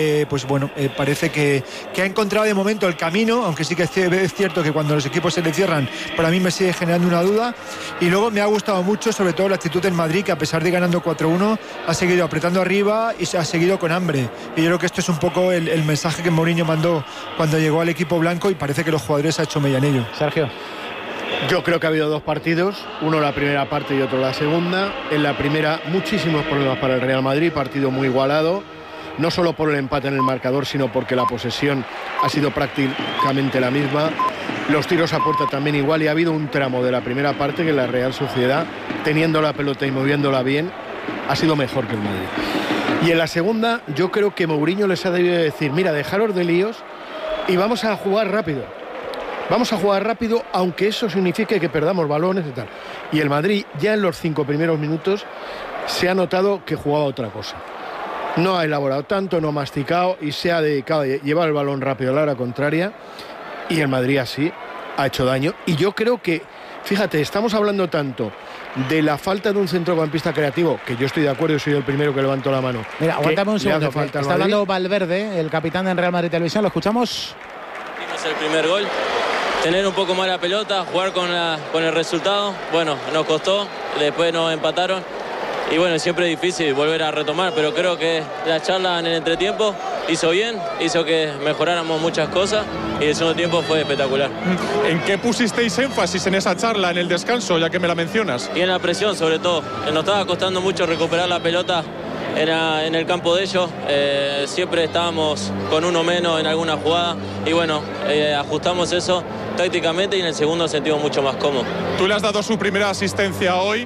[SPEAKER 8] parece que ha encontrado de momento el camino, aunque sí que es cierto que cuando los equipos se le cierran, para mí me sigue generando una duda. Y luego me ha gustado mucho sobre todo la actitud del Madrid, que a pesar de ganando 4-1 ha seguido apretando arriba y se ha seguido con hambre, y yo creo que esto es un poco el mensaje que Mourinho mandó cuando llegó al equipo blanco, y parece que los jugadores ha hecho mella en ello.
[SPEAKER 1] Sergio.
[SPEAKER 4] Yo creo que ha habido dos partidos, uno la primera parte y otro la segunda. En la primera, muchísimos problemas para el Real Madrid, partido muy igualado, no solo por el empate en el marcador, sino porque la posesión ha sido prácticamente la misma. Los tiros a puerta también igual, y ha habido un tramo de la primera parte que la Real Sociedad, teniendo la pelota y moviéndola bien, ha sido mejor que el Madrid. Y en la segunda, yo creo que Mourinho les ha debido decir: mira, dejaros de líos y vamos a jugar rápido. Vamos a jugar rápido, aunque eso signifique que perdamos balones y tal. Y el Madrid, ya en los 5 primeros minutos, se ha notado que jugaba otra cosa. No ha elaborado tanto, no ha masticado y se ha dedicado a llevar el balón rápido a la hora contraria. Y el Madrid así ha hecho daño. Y yo creo que, fíjate, estamos hablando tanto de la falta de un centrocampista creativo, que yo estoy de acuerdo y soy el primero que levanto la mano.
[SPEAKER 1] Mira, aguántame un segundo. Está hablando Valverde, el capitán en Real Madrid Televisión. ¿Lo escuchamos?
[SPEAKER 10] Dimos el primer gol. Tener un poco más la pelota, jugar con el resultado. Bueno, nos costó, después nos empataron. Y bueno, siempre es difícil volver a retomar, pero creo que la charla en el entretiempo hizo bien, hizo que mejoráramos muchas cosas, y el segundo tiempo fue espectacular.
[SPEAKER 11] ¿En qué pusisteis énfasis en esa charla, en el descanso, ya que me la mencionas?
[SPEAKER 10] Y en la presión, sobre todo. Nos estaba costando mucho recuperar la pelota en el campo de ellos. Siempre estábamos con uno menos en alguna jugada, y bueno, ajustamos eso tácticamente, y en el segundo sentimos mucho más cómodo.
[SPEAKER 11] Tú le has dado su primera asistencia hoy.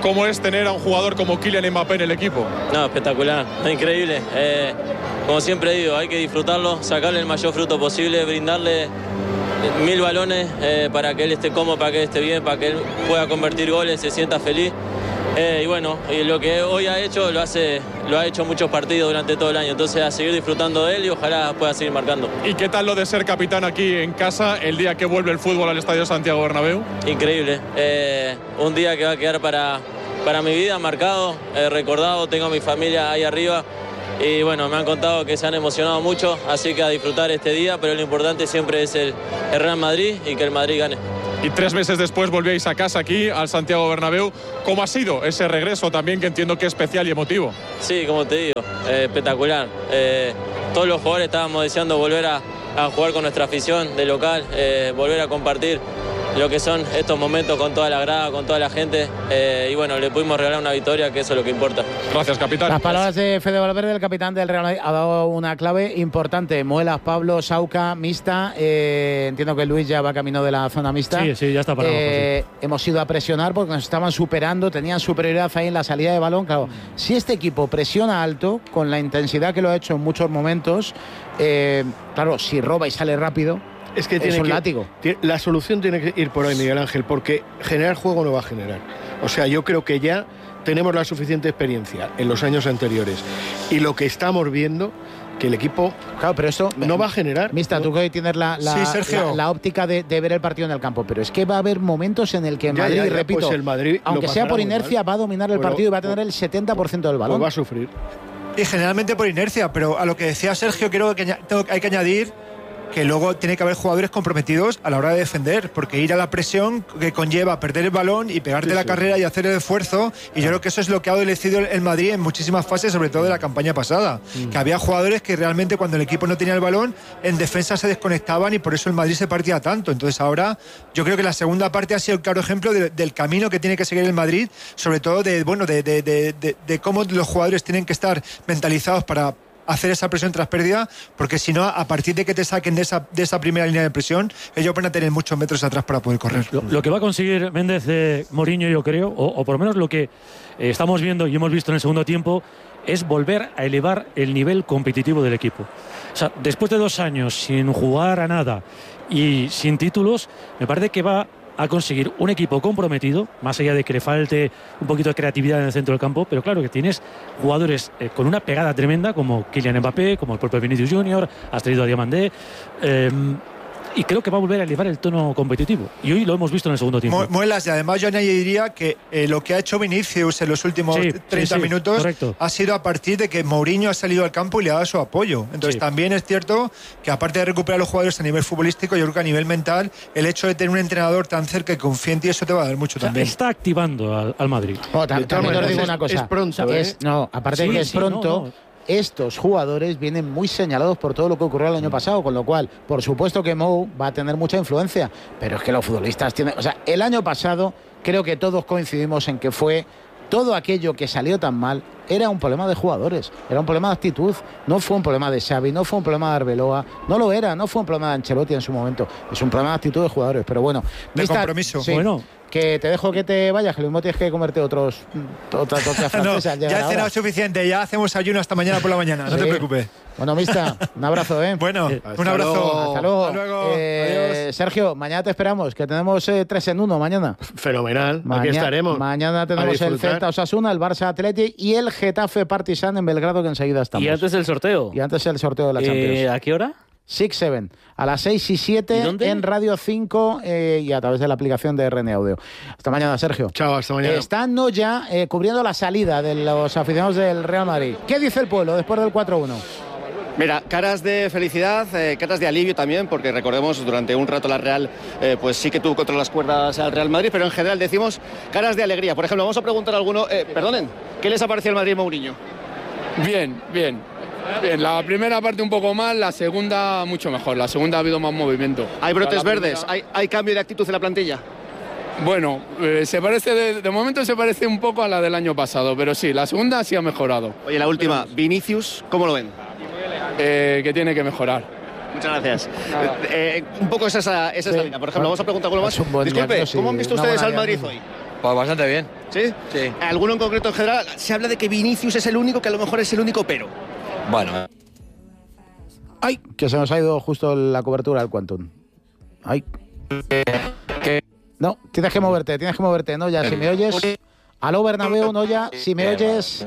[SPEAKER 11] ¿Cómo es tener a un jugador como Kylian Mbappé en el equipo?
[SPEAKER 10] No, espectacular, increíble. Como siempre digo, hay que disfrutarlo, sacarle el mayor fruto posible, brindarle 1000 balones para que él esté cómodo, para que él esté bien, para que él pueda convertir goles, se sienta feliz. Y bueno, y lo que hoy ha hecho, lo ha hecho muchos partidos durante todo el año. Entonces, a seguir disfrutando de él y ojalá pueda seguir marcando.
[SPEAKER 11] ¿Y qué tal lo de ser capitán aquí en casa el día que vuelve el fútbol al Estadio Santiago Bernabéu?
[SPEAKER 10] Increíble. Un día que va a quedar para mi vida marcado, recordado. Tengo a mi familia ahí arriba. Y bueno, me han contado que se han emocionado mucho, así que a disfrutar este día, pero lo importante siempre es el Real Madrid y que el Madrid gane.
[SPEAKER 11] Y 3 meses después volvíais a casa aquí, al Santiago Bernabéu. ¿Cómo ha sido ese regreso también, que entiendo que es especial y emotivo?
[SPEAKER 10] Sí, como te digo, espectacular. Todos los jugadores estábamos deseando volver a jugar con nuestra afición de local, volver a compartir lo que son estos momentos con toda la grada, con toda la gente, y bueno, le pudimos regalar una victoria, que eso es lo que importa.
[SPEAKER 11] Gracias, capitán.
[SPEAKER 1] Las palabras de Fede Valverde, el capitán del Real Madrid, ha dado una clave importante. Muelas, Pablo, Sauca, mixta. Entiendo que Luis ya va camino de la zona mixta.
[SPEAKER 7] Sí, ya está para abajo, sí.
[SPEAKER 1] Hemos ido a presionar porque nos estaban superando, tenían superioridad ahí en la salida de balón. Claro, si este equipo presiona alto, con la intensidad que lo ha hecho en muchos momentos, claro, si roba y sale rápido,
[SPEAKER 4] es que
[SPEAKER 1] es un látigo.
[SPEAKER 4] La solución tiene que ir por ahí, Miguel Ángel, porque generar juego no va a generar. O sea, yo creo que ya tenemos la suficiente experiencia en los años anteriores. Y lo que estamos viendo, que el equipo,
[SPEAKER 1] claro, pero eso
[SPEAKER 4] no va a generar.
[SPEAKER 1] Mista, tú que tienes la óptica de ver el partido en el campo, pero es que va a haber momentos en el que Madrid, repito,
[SPEAKER 4] pues el Madrid,
[SPEAKER 1] aunque sea por inercia, va a dominar el partido y va a tener el 70% del balón.
[SPEAKER 4] Pues va a sufrir.
[SPEAKER 8] Y generalmente por inercia, pero a lo que decía Sergio, creo que hay que añadir que luego tiene que haber jugadores comprometidos a la hora de defender, porque ir a la presión que conlleva perder el balón y pegarte la carrera y hacer el esfuerzo, y yo creo que eso es lo que ha adolecido el Madrid en muchísimas fases, sobre todo de la campaña pasada, que había jugadores que realmente cuando el equipo no tenía el balón, en defensa se desconectaban y por eso el Madrid se partía tanto. Entonces ahora yo creo que la segunda parte ha sido el claro ejemplo del camino que tiene que seguir el Madrid, sobre todo de cómo los jugadores tienen que estar mentalizados para hacer esa presión tras pérdida, porque si no, a partir de que te saquen de esa primera línea de presión, ellos van a tener muchos metros atrás para poder correr.
[SPEAKER 7] Lo que va a conseguir Méndez, Mourinho, yo creo, o por lo menos lo que estamos viendo y hemos visto en el segundo tiempo, es volver a elevar el nivel competitivo del equipo. O sea, después de 2 años sin jugar a nada y sin títulos, me parece que va a conseguir un equipo comprometido, más allá de que le falte un poquito de creatividad en el centro del campo, pero claro que tienes jugadores con una pegada tremenda, como Kylian Mbappé, como el propio Vinicius Junior, has traído a Diamandé, y creo que va a volver a elevar el tono competitivo, y hoy lo hemos visto en el segundo tiempo.
[SPEAKER 8] Muelas, y además yo añadiría que lo que ha hecho Vinicius en los últimos 30 minutos correcto, ha sido a partir de que Mourinho ha salido al campo y le ha dado su apoyo. Entonces también es cierto que aparte de recuperar a los jugadores a nivel futbolístico, yo creo que a nivel mental, el hecho de tener un entrenador tan cerca que confíe en ti, eso te va a dar mucho también.
[SPEAKER 7] Está activando al Madrid.
[SPEAKER 1] También os digo una cosa.
[SPEAKER 4] Es pronto,
[SPEAKER 1] no, aparte de que es pronto. Estos jugadores vienen muy señalados por todo lo que ocurrió el año pasado, con lo cual, por supuesto que Mou va a tener mucha influencia, pero es que los futbolistas tienen... O sea, el año pasado creo que todos coincidimos en que fue todo aquello que salió tan mal, era un problema de jugadores, era un problema de actitud, no fue un problema de Xavi, no fue un problema de Arbeloa, no lo era, no fue un problema de Ancelotti en su momento, es un problema de actitud de jugadores, pero bueno...
[SPEAKER 8] De compromiso.
[SPEAKER 1] Sí. Bueno... Que te dejo que te vayas, que lo mismo tienes que comerte otras francesas.
[SPEAKER 8] No, ya he cenado suficiente, ya hacemos ayuno hasta mañana por la mañana, no te preocupes.
[SPEAKER 1] Bueno, Mista, un abrazo, ¿eh?
[SPEAKER 8] Bueno, un abrazo.
[SPEAKER 1] Hasta luego.
[SPEAKER 8] Hasta luego. Adiós.
[SPEAKER 1] Sergio, mañana te esperamos, que tenemos 3 en 1 mañana.
[SPEAKER 4] Fenomenal, aquí estaremos.
[SPEAKER 1] Mañana tenemos el Celta Osasuna, el Barça Athletic y el Getafe Partizan en Belgrado, que enseguida estamos.
[SPEAKER 2] Y antes el sorteo.
[SPEAKER 1] Y antes el sorteo de la Champions.
[SPEAKER 2] ¿A qué hora?
[SPEAKER 1] 6-7, a las 6 y 7 en Radio 5 y a través de la aplicación de RN Audio. Hasta mañana, Sergio.
[SPEAKER 4] Chao, hasta mañana.
[SPEAKER 1] Están ya cubriendo la salida de los aficionados del Real Madrid. ¿Qué dice el pueblo después del 4-1?
[SPEAKER 6] Mira, caras de felicidad, caras de alivio también, porque recordemos, durante un rato la Real, pues sí que tuvo contra las cuerdas al Real Madrid, pero en general decimos caras de alegría. Por ejemplo, vamos a preguntar a alguno, perdonen, ¿qué les ha parecido el Madrid Mourinho?
[SPEAKER 12] Bien, la primera parte un poco mal, la segunda mucho mejor. La segunda ha habido más movimiento.
[SPEAKER 6] ¿Hay brotes verdes? ¿Hay cambio de actitud en la plantilla?
[SPEAKER 12] Bueno, se parece de momento se parece un poco a la del año pasado, pero sí, la segunda sí ha mejorado.
[SPEAKER 6] Oye, la última, Vinicius, ¿cómo lo ven?
[SPEAKER 12] Que tiene que mejorar.
[SPEAKER 6] Muchas gracias. Un poco esa es la línea. Por ejemplo, vamos a preguntar algo más. Disculpe, ¿cómo han visto ustedes al Madrid hoy?
[SPEAKER 13] Pues bastante bien.
[SPEAKER 6] ¿Sí?
[SPEAKER 13] Sí.
[SPEAKER 6] ¿Alguno en concreto en general? Se habla de que Vinicius es el único, que a lo mejor es el único pero.
[SPEAKER 13] Bueno.
[SPEAKER 1] ¡Ay! Que se nos ha ido justo la cobertura del Quantum. ¡Ay! No, tienes que moverte, ¿no? Ya, si me oyes... Aló, Bernabéu, no ya, si me oyes...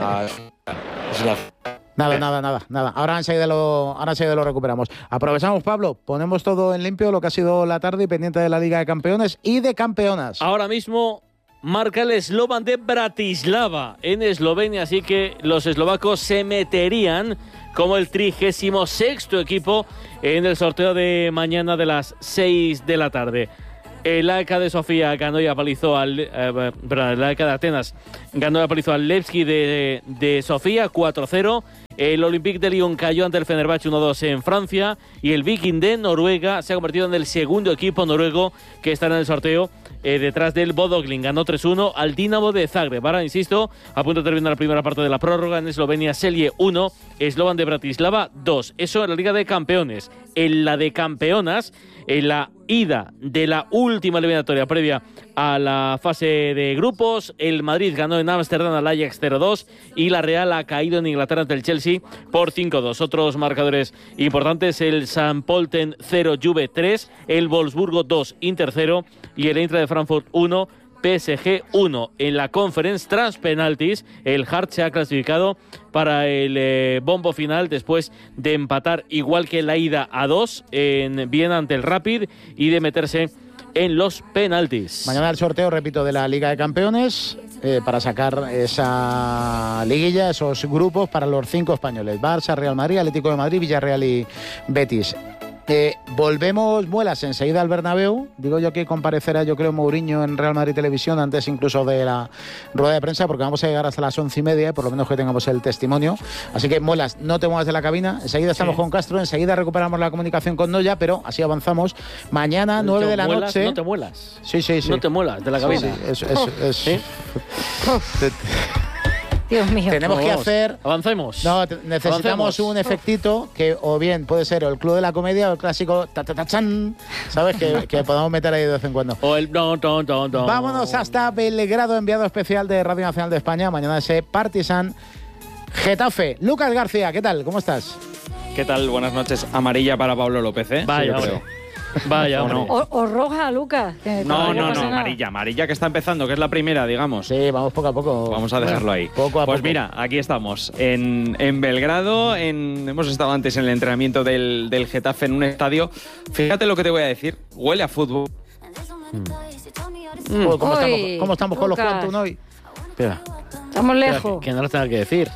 [SPEAKER 1] Nada. Ahora enseguida lo recuperamos. Aprovechamos, Pablo, ponemos todo en limpio, lo que ha sido la tarde y pendiente de la Liga de Campeones y de Campeonas.
[SPEAKER 2] Ahora mismo marca el Slovan de Bratislava en Eslovenia, así que los eslovacos se meterían como el 36º equipo en el sorteo de mañana de las 6 de la tarde. El AEK de Sofía ganó y apalizó al... el AEK de Atenas ganó y apalizó al Levski de Sofía 4-0. El Olympique de Lyon cayó ante el Fenerbahce 1-2 en Francia. Y el Viking de Noruega se ha convertido en el segundo equipo noruego que estará en el sorteo detrás del Bodø Glimt. Ganó 3-1 al Dinamo de Zagreb. Ahora, insisto, a punto de terminar la primera parte de la prórroga. En Eslovenia, Celje 1, Slovan de Bratislava 2. Eso en la Liga de Campeones. En la de Campeonas, en la ida de la última eliminatoria previa a la fase de grupos, el Madrid ganó en Ámsterdam al Ajax 0-2 y la Real ha caído en Inglaterra ante el Chelsea por 5-2. Otros marcadores importantes: el St. Pölten 0, Juve 3, el Wolfsburgo 2, Inter 0 y el Eintracht de Frankfurt 1, PSG 1. En la Conference, tras penaltis, el Hearts se ha clasificado para el bombo final después de empatar igual que la ida a 2 en Viena ante el Rapid y de meterse en los penaltis.
[SPEAKER 1] Mañana el sorteo, repito, de la Liga de Campeones para sacar esa liguilla, esos grupos para los 5 españoles: Barça, Real Madrid, Atlético de Madrid, Villarreal y Betis. Volvemos, Muelas, enseguida al Bernabéu. Digo yo que comparecerá, yo creo, Mourinho en Real Madrid Televisión antes incluso de la rueda de prensa, porque vamos a llegar hasta las 11:30, por lo menos que tengamos el testimonio. Así que, Muelas, no te muevas de la cabina. Enseguida estamos con Castro, enseguida recuperamos la comunicación con Noya, pero así avanzamos. Mañana, 9 de la noche...
[SPEAKER 2] No te muelas.
[SPEAKER 1] Sí.
[SPEAKER 2] No te muelas de la cabina.
[SPEAKER 1] Sí.
[SPEAKER 5] Dios mío.
[SPEAKER 1] Tenemos que hacer...
[SPEAKER 2] Avancemos.
[SPEAKER 1] No, necesitamos un efectito que o bien puede ser el Club de la Comedia o el clásico ta-ta-ta-chan, ¿sabes? que podamos meter ahí de vez en cuando.
[SPEAKER 2] O el don.
[SPEAKER 1] Vámonos hasta Belgrado, enviado especial de Radio Nacional de España. Mañana ese Partizan Getafe. Lucas García, ¿qué tal? ¿Cómo estás?
[SPEAKER 14] ¿Qué tal? Buenas noches. Amarilla para Pablo López, ¿eh?
[SPEAKER 2] Vaya,
[SPEAKER 14] sí,
[SPEAKER 2] Vaya,
[SPEAKER 14] o, no.
[SPEAKER 5] O roja, Lucas.
[SPEAKER 14] No, amarilla que está empezando, que es la primera, digamos.
[SPEAKER 1] Sí, vamos poco a poco.
[SPEAKER 14] Vamos a dejarlo ahí.
[SPEAKER 1] Poco a
[SPEAKER 14] pues
[SPEAKER 1] poco.
[SPEAKER 14] Mira, aquí estamos, en Belgrado, hemos estado antes en el entrenamiento del Getafe en un estadio. Fíjate lo que te voy a decir, huele a fútbol.
[SPEAKER 1] ¿Cómo estamos con los cuantos hoy?
[SPEAKER 2] Espera.
[SPEAKER 5] Estamos lejos.
[SPEAKER 2] Que no lo tenga que decir.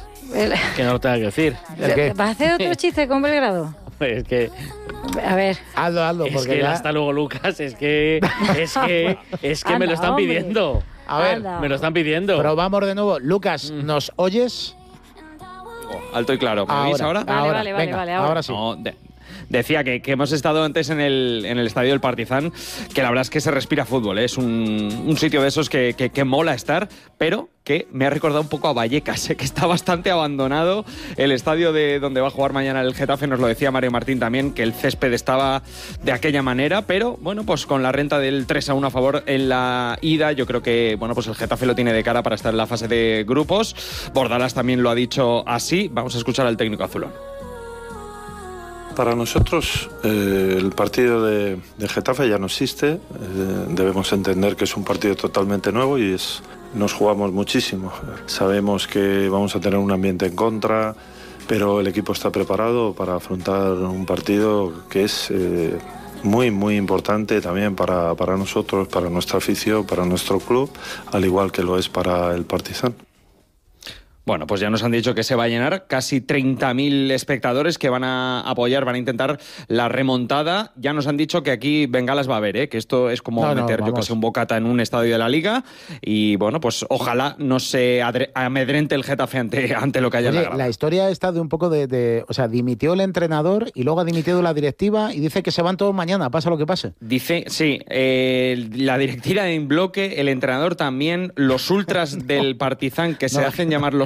[SPEAKER 5] ¿Vas a hacer otro chiste con Belgrado?
[SPEAKER 2] Es que...
[SPEAKER 5] A ver.
[SPEAKER 1] Hazlo,
[SPEAKER 2] es
[SPEAKER 1] porque
[SPEAKER 2] que
[SPEAKER 1] ya...
[SPEAKER 2] hasta luego, Lucas, es que me lo están pidiendo.
[SPEAKER 1] A ver,
[SPEAKER 2] me lo están pidiendo.
[SPEAKER 1] Pero vamos de nuevo. Lucas, ¿nos oyes?
[SPEAKER 14] Alto y claro. ¿Me oís ahora?
[SPEAKER 5] Vale,
[SPEAKER 1] ahora sí.
[SPEAKER 14] No, decía que hemos estado antes en el estadio del Partizan, que la verdad es que se respira fútbol, ¿eh? Es un sitio de esos que mola estar, pero que me ha recordado un poco a Vallecas, que está bastante abandonado el estadio de donde va a jugar mañana el Getafe. Nos lo decía Mario Martín también, que el césped estaba de aquella manera, pero bueno, pues con la renta del 3-1 a favor en la ida, yo creo que bueno, pues el Getafe lo tiene de cara para estar en la fase de grupos. Bordalas también lo ha dicho así. Vamos a escuchar al técnico azulón.
[SPEAKER 15] Para nosotros el partido de Getafe ya no existe, debemos entender que es un partido totalmente nuevo y nos jugamos muchísimo. Sabemos que vamos a tener un ambiente en contra, pero el equipo está preparado para afrontar un partido que es muy, muy importante también para nosotros, para nuestra afición, para nuestro club, al igual que lo es para el Partizan.
[SPEAKER 14] Bueno, pues ya nos han dicho que se va a llenar, casi 30.000 espectadores que van a apoyar, van a intentar la remontada. Ya nos han dicho que aquí bengalas va a haber, que esto es como meter, yo que sé, un bocata en un estadio de la Liga. Y bueno, pues ojalá no se amedrente el Getafe ante lo que haya en la grada.
[SPEAKER 1] La historia está de un poco o sea, dimitió el entrenador y luego ha dimitido la directiva y dice que se van todos mañana, pasa lo que pase.
[SPEAKER 14] Dice, sí, la directiva en bloque, el entrenador también, los ultras del Partizan, que se hacen llamar los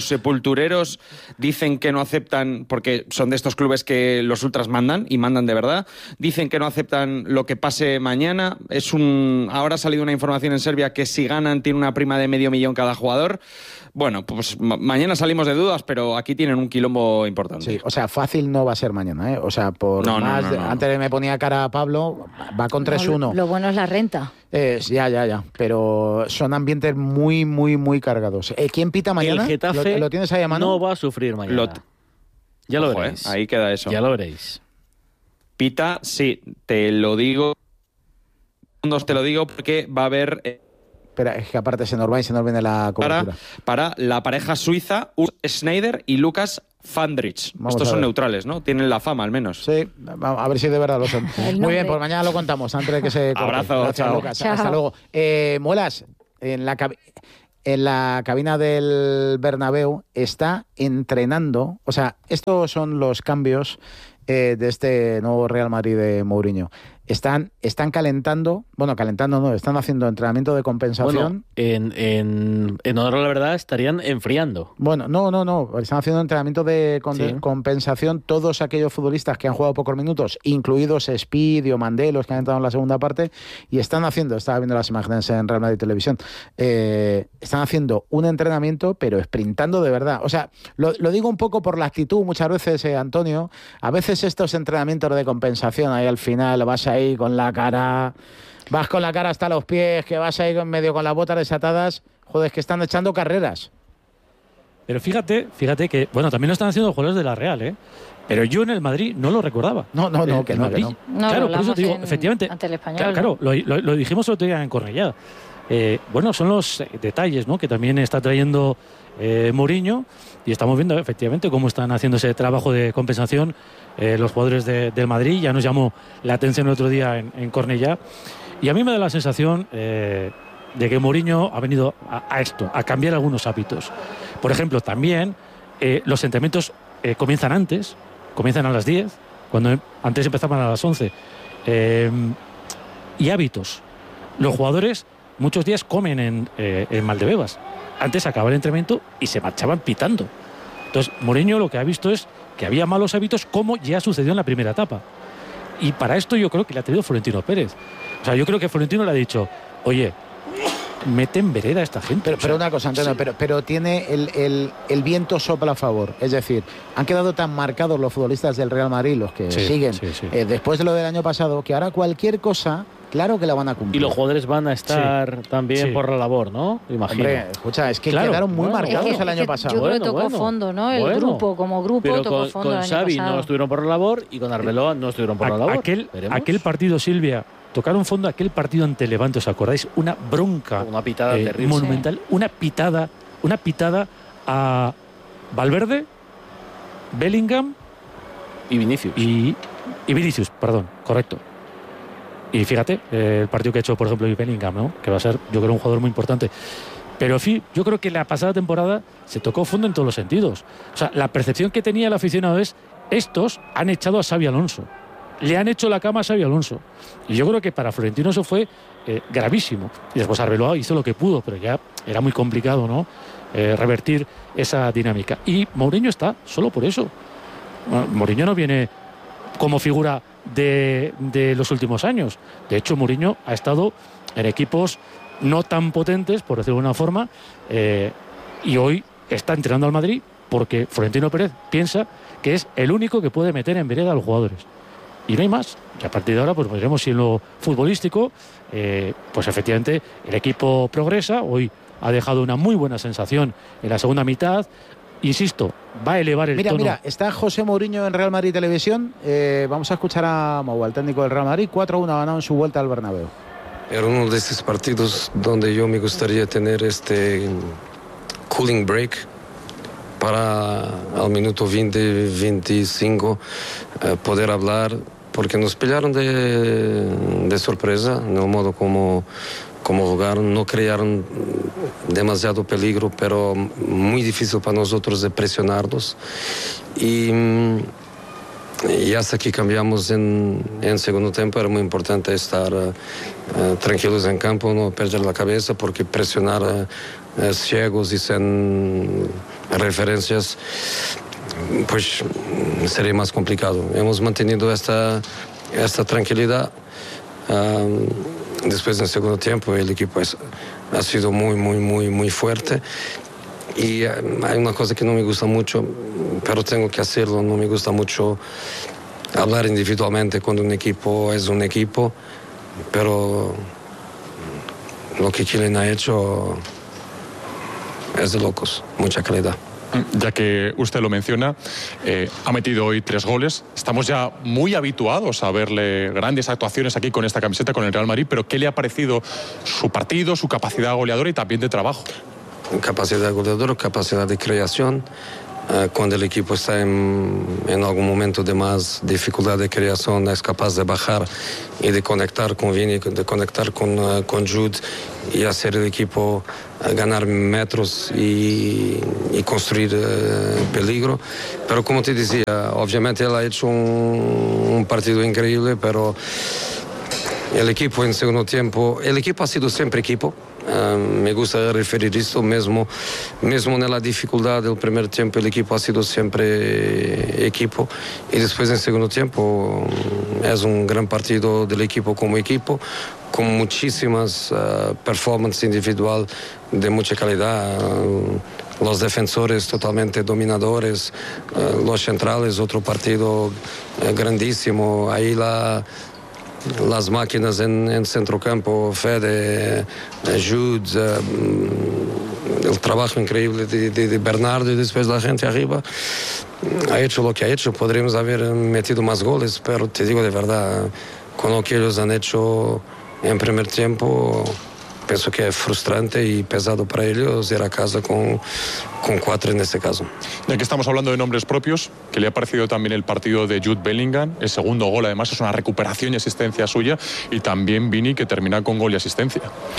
[SPEAKER 14] los sepultureros dicen que no aceptan, porque son de estos clubes que los ultras mandan, y mandan de verdad, dicen que no aceptan lo que pase mañana. Ahora ha salido una información en Serbia que si ganan tiene una prima de $500,000 cada jugador. Bueno, pues mañana salimos de dudas, pero aquí tienen un quilombo importante.
[SPEAKER 1] Sí, o sea, fácil no va a ser mañana, ¿eh? O sea, no. Antes me ponía cara a Pablo, va con 3-1.
[SPEAKER 5] Lo bueno es la renta.
[SPEAKER 1] Ya. Pero son ambientes muy, muy, muy cargados. ¿Quién pita mañana?
[SPEAKER 2] El Getafe
[SPEAKER 1] ¿Lo tienes ahí a mano?
[SPEAKER 2] No va a sufrir mañana. Ya lo veréis.
[SPEAKER 14] Ahí queda eso.
[SPEAKER 2] Ya lo veréis.
[SPEAKER 14] Pita, sí, te lo digo. Te lo digo porque va a haber...
[SPEAKER 1] Espera, es que aparte se nos viene la cobertura.
[SPEAKER 14] Para la pareja suiza, Urs Schneider y Lucas Fandrich. Estos son neutrales, ¿no? Tienen la fama, al menos.
[SPEAKER 1] Sí, a ver si de verdad lo son. Muy bien, pues mañana lo contamos, antes de que se corte.
[SPEAKER 14] Abrazo,
[SPEAKER 1] gracias,
[SPEAKER 14] chao.
[SPEAKER 1] Lucas. Chao. Hasta luego. Muelas, en la cabina del Bernabéu está entrenando, o sea, estos son los cambios de este nuevo Real Madrid de Mourinho. Están calentando, están haciendo entrenamiento de compensación.
[SPEAKER 2] Bueno, en honor a la verdad estarían enfriando.
[SPEAKER 1] Bueno, no, están haciendo entrenamiento de compensación todos aquellos futbolistas que han jugado pocos minutos, incluidos Speed o Mandé, los que han entrado en la segunda parte, y estaba viendo las imágenes en Real Madrid Televisión, están haciendo un entrenamiento, pero sprintando de verdad. O sea, lo digo un poco por la actitud muchas veces, Antonio, a veces estos entrenamientos de compensación, ahí al final vas ahí con la cara, vas con la cara hasta los pies, que vas ahí medio con las botas desatadas, joder, es que están echando carreras.
[SPEAKER 7] Pero fíjate que, bueno, también lo están haciendo los jugadores de la Real, ¿eh? Pero yo en el Madrid no lo recordaba.
[SPEAKER 1] No.
[SPEAKER 7] Claro, por eso te digo, efectivamente.
[SPEAKER 5] Ante el Español.
[SPEAKER 7] Claro, lo dijimos el otro día en Cornellá. Bueno, son los detalles, ¿no?, que también está trayendo Mourinho, y estamos viendo efectivamente cómo están haciendo ese trabajo de compensación los jugadores del Madrid. Ya nos llamó la atención el otro día en Cornellá, y a mí me da la sensación de que Mourinho ha venido a cambiar algunos hábitos. Por ejemplo, también los entrenamientos comienzan antes, comienzan a las 10, cuando antes empezaban a las 11. Y hábitos. Los jugadores muchos días comen en Valdebebas. Antes acababa el entrenamiento y se marchaban pitando. Entonces, Mourinho lo que ha visto es que había malos hábitos, como ya sucedió en la primera etapa. Y para esto yo creo que le ha traído Florentino Pérez. O sea, yo creo que Florentino le ha dicho, oye, mete en vereda a esta gente.
[SPEAKER 1] Pero una cosa, Antonio, pero tiene el viento sopla a favor. Es decir, han quedado tan marcados los futbolistas del Real Madrid, los que siguen, después de lo del año pasado, que ahora cualquier cosa, claro que la van a cumplir.
[SPEAKER 2] Y los jugadores van a estar también por la labor, ¿no? Imagino.
[SPEAKER 1] Hombre, escucha, es que quedaron muy marcados el año pasado.
[SPEAKER 5] Yo creo que tocó fondo, ¿no? El grupo, como grupo,
[SPEAKER 2] pero
[SPEAKER 5] tocó fondo el año pasado.
[SPEAKER 2] Con Xavi no estuvieron por la labor, y con Arbeloa no estuvieron por la labor.
[SPEAKER 7] Aquel partido, Silvia, tocaron fondo, aquel partido ante Levante, ¿os acordáis? Una bronca,
[SPEAKER 2] una pitada terrible,
[SPEAKER 7] monumental, una pitada a Valverde, Bellingham
[SPEAKER 2] y Vinicius.
[SPEAKER 7] Y Vinicius, perdón, correcto. Y fíjate, el partido que ha hecho, por ejemplo, Bellingham, ¿no?, que va a ser, yo creo, un jugador muy importante. Pero yo creo que la pasada temporada se tocó fondo en todos los sentidos. O sea, la percepción que tenía el aficionado es: estos han echado a Xabi Alonso. Le han hecho la cama a Xabi Alonso. Y yo creo que para Florentino eso fue gravísimo. Y después Arbeloa hizo lo que pudo, pero ya era muy complicado, ¿no?, revertir esa dinámica. Y Mourinho está solo por eso. Mourinho no viene como figura de los últimos años. De hecho, Mourinho ha estado en equipos no tan potentes, por decirlo de una forma, y hoy está entrenando al Madrid porque Florentino Pérez piensa que es el único que puede meter en vereda a los jugadores. Y no hay más. Y a partir de ahora, pues veremos si en lo futbolístico, pues efectivamente el equipo progresa. Hoy ha dejado una muy buena sensación en la segunda mitad. Insisto, va a elevar el tono.
[SPEAKER 1] Mira, está José Mourinho en Real Madrid Televisión. Vamos a escuchar a Mou, al técnico del Real Madrid. 4-1 ha ganado en su vuelta al Bernabéu.
[SPEAKER 13] Era uno de estos partidos donde yo me gustaría tener este cooling break para al minuto 20, 25 poder hablar, porque nos pillaron de sorpresa en el modo como jugaron. No crearon demasiado peligro, pero muy difícil para nosotros de presionarlos. Y hasta que cambiamos en segundo tiempo era muy importante estar tranquilos en campo, no perder la cabeza, porque presionar ciegos y sin referencias, pues sería más complicado. Hemos mantenido esta tranquilidad. Después del segundo tiempo el equipo ha sido muy fuerte. Y hay una cosa que no me gusta mucho, pero tengo que hacerlo, no me gusta mucho hablar individualmente cuando un equipo es un equipo, pero lo que Kylian ha hecho es de locos, mucha calidad.
[SPEAKER 11] Ya que usted lo menciona, ha metido hoy 3 goles. Estamos ya muy habituados a verle grandes actuaciones aquí con esta camiseta, con el Real Madrid, pero ¿qué le ha parecido su partido, su capacidad goleadora y también de trabajo?
[SPEAKER 13] Capacidad goleadora, capacidad de creación. Cuando el equipo está en algún momento de más dificultad de creación, es capaz de bajar y de conectar con Vini, de conectar con Jude y hacer el equipo ganar metros y construir peligro. Pero como te decía, obviamente él ha hecho un partido increíble, pero el equipo en segundo tiempo, el equipo ha sido siempre equipo. Me gusta referir esto, mismo en la dificultad del primer tiempo el equipo ha sido siempre equipo, y después en segundo tiempo es un gran partido del equipo, con muchísimas performances individual de mucha calidad. Los defensores totalmente dominadores, los centrales, otro partido grandísimo. Ahí las máquinas en centrocampo, Fede, Jude, el trabajo increíble de Bernardo, y después la gente arriba ha hecho lo que ha hecho. Podríamos haber metido más goles, pero te digo de verdad, con lo que ellos han hecho en primer tiempo, pienso que es frustrante y pesado para ellos ir a casa con 4 en este caso.
[SPEAKER 11] Ya que estamos hablando de nombres propios, ¿qué le ha parecido también el partido de Jude Bellingham? El segundo gol además es una recuperación y asistencia suya, y también Vini, que termina con gol y asistencia.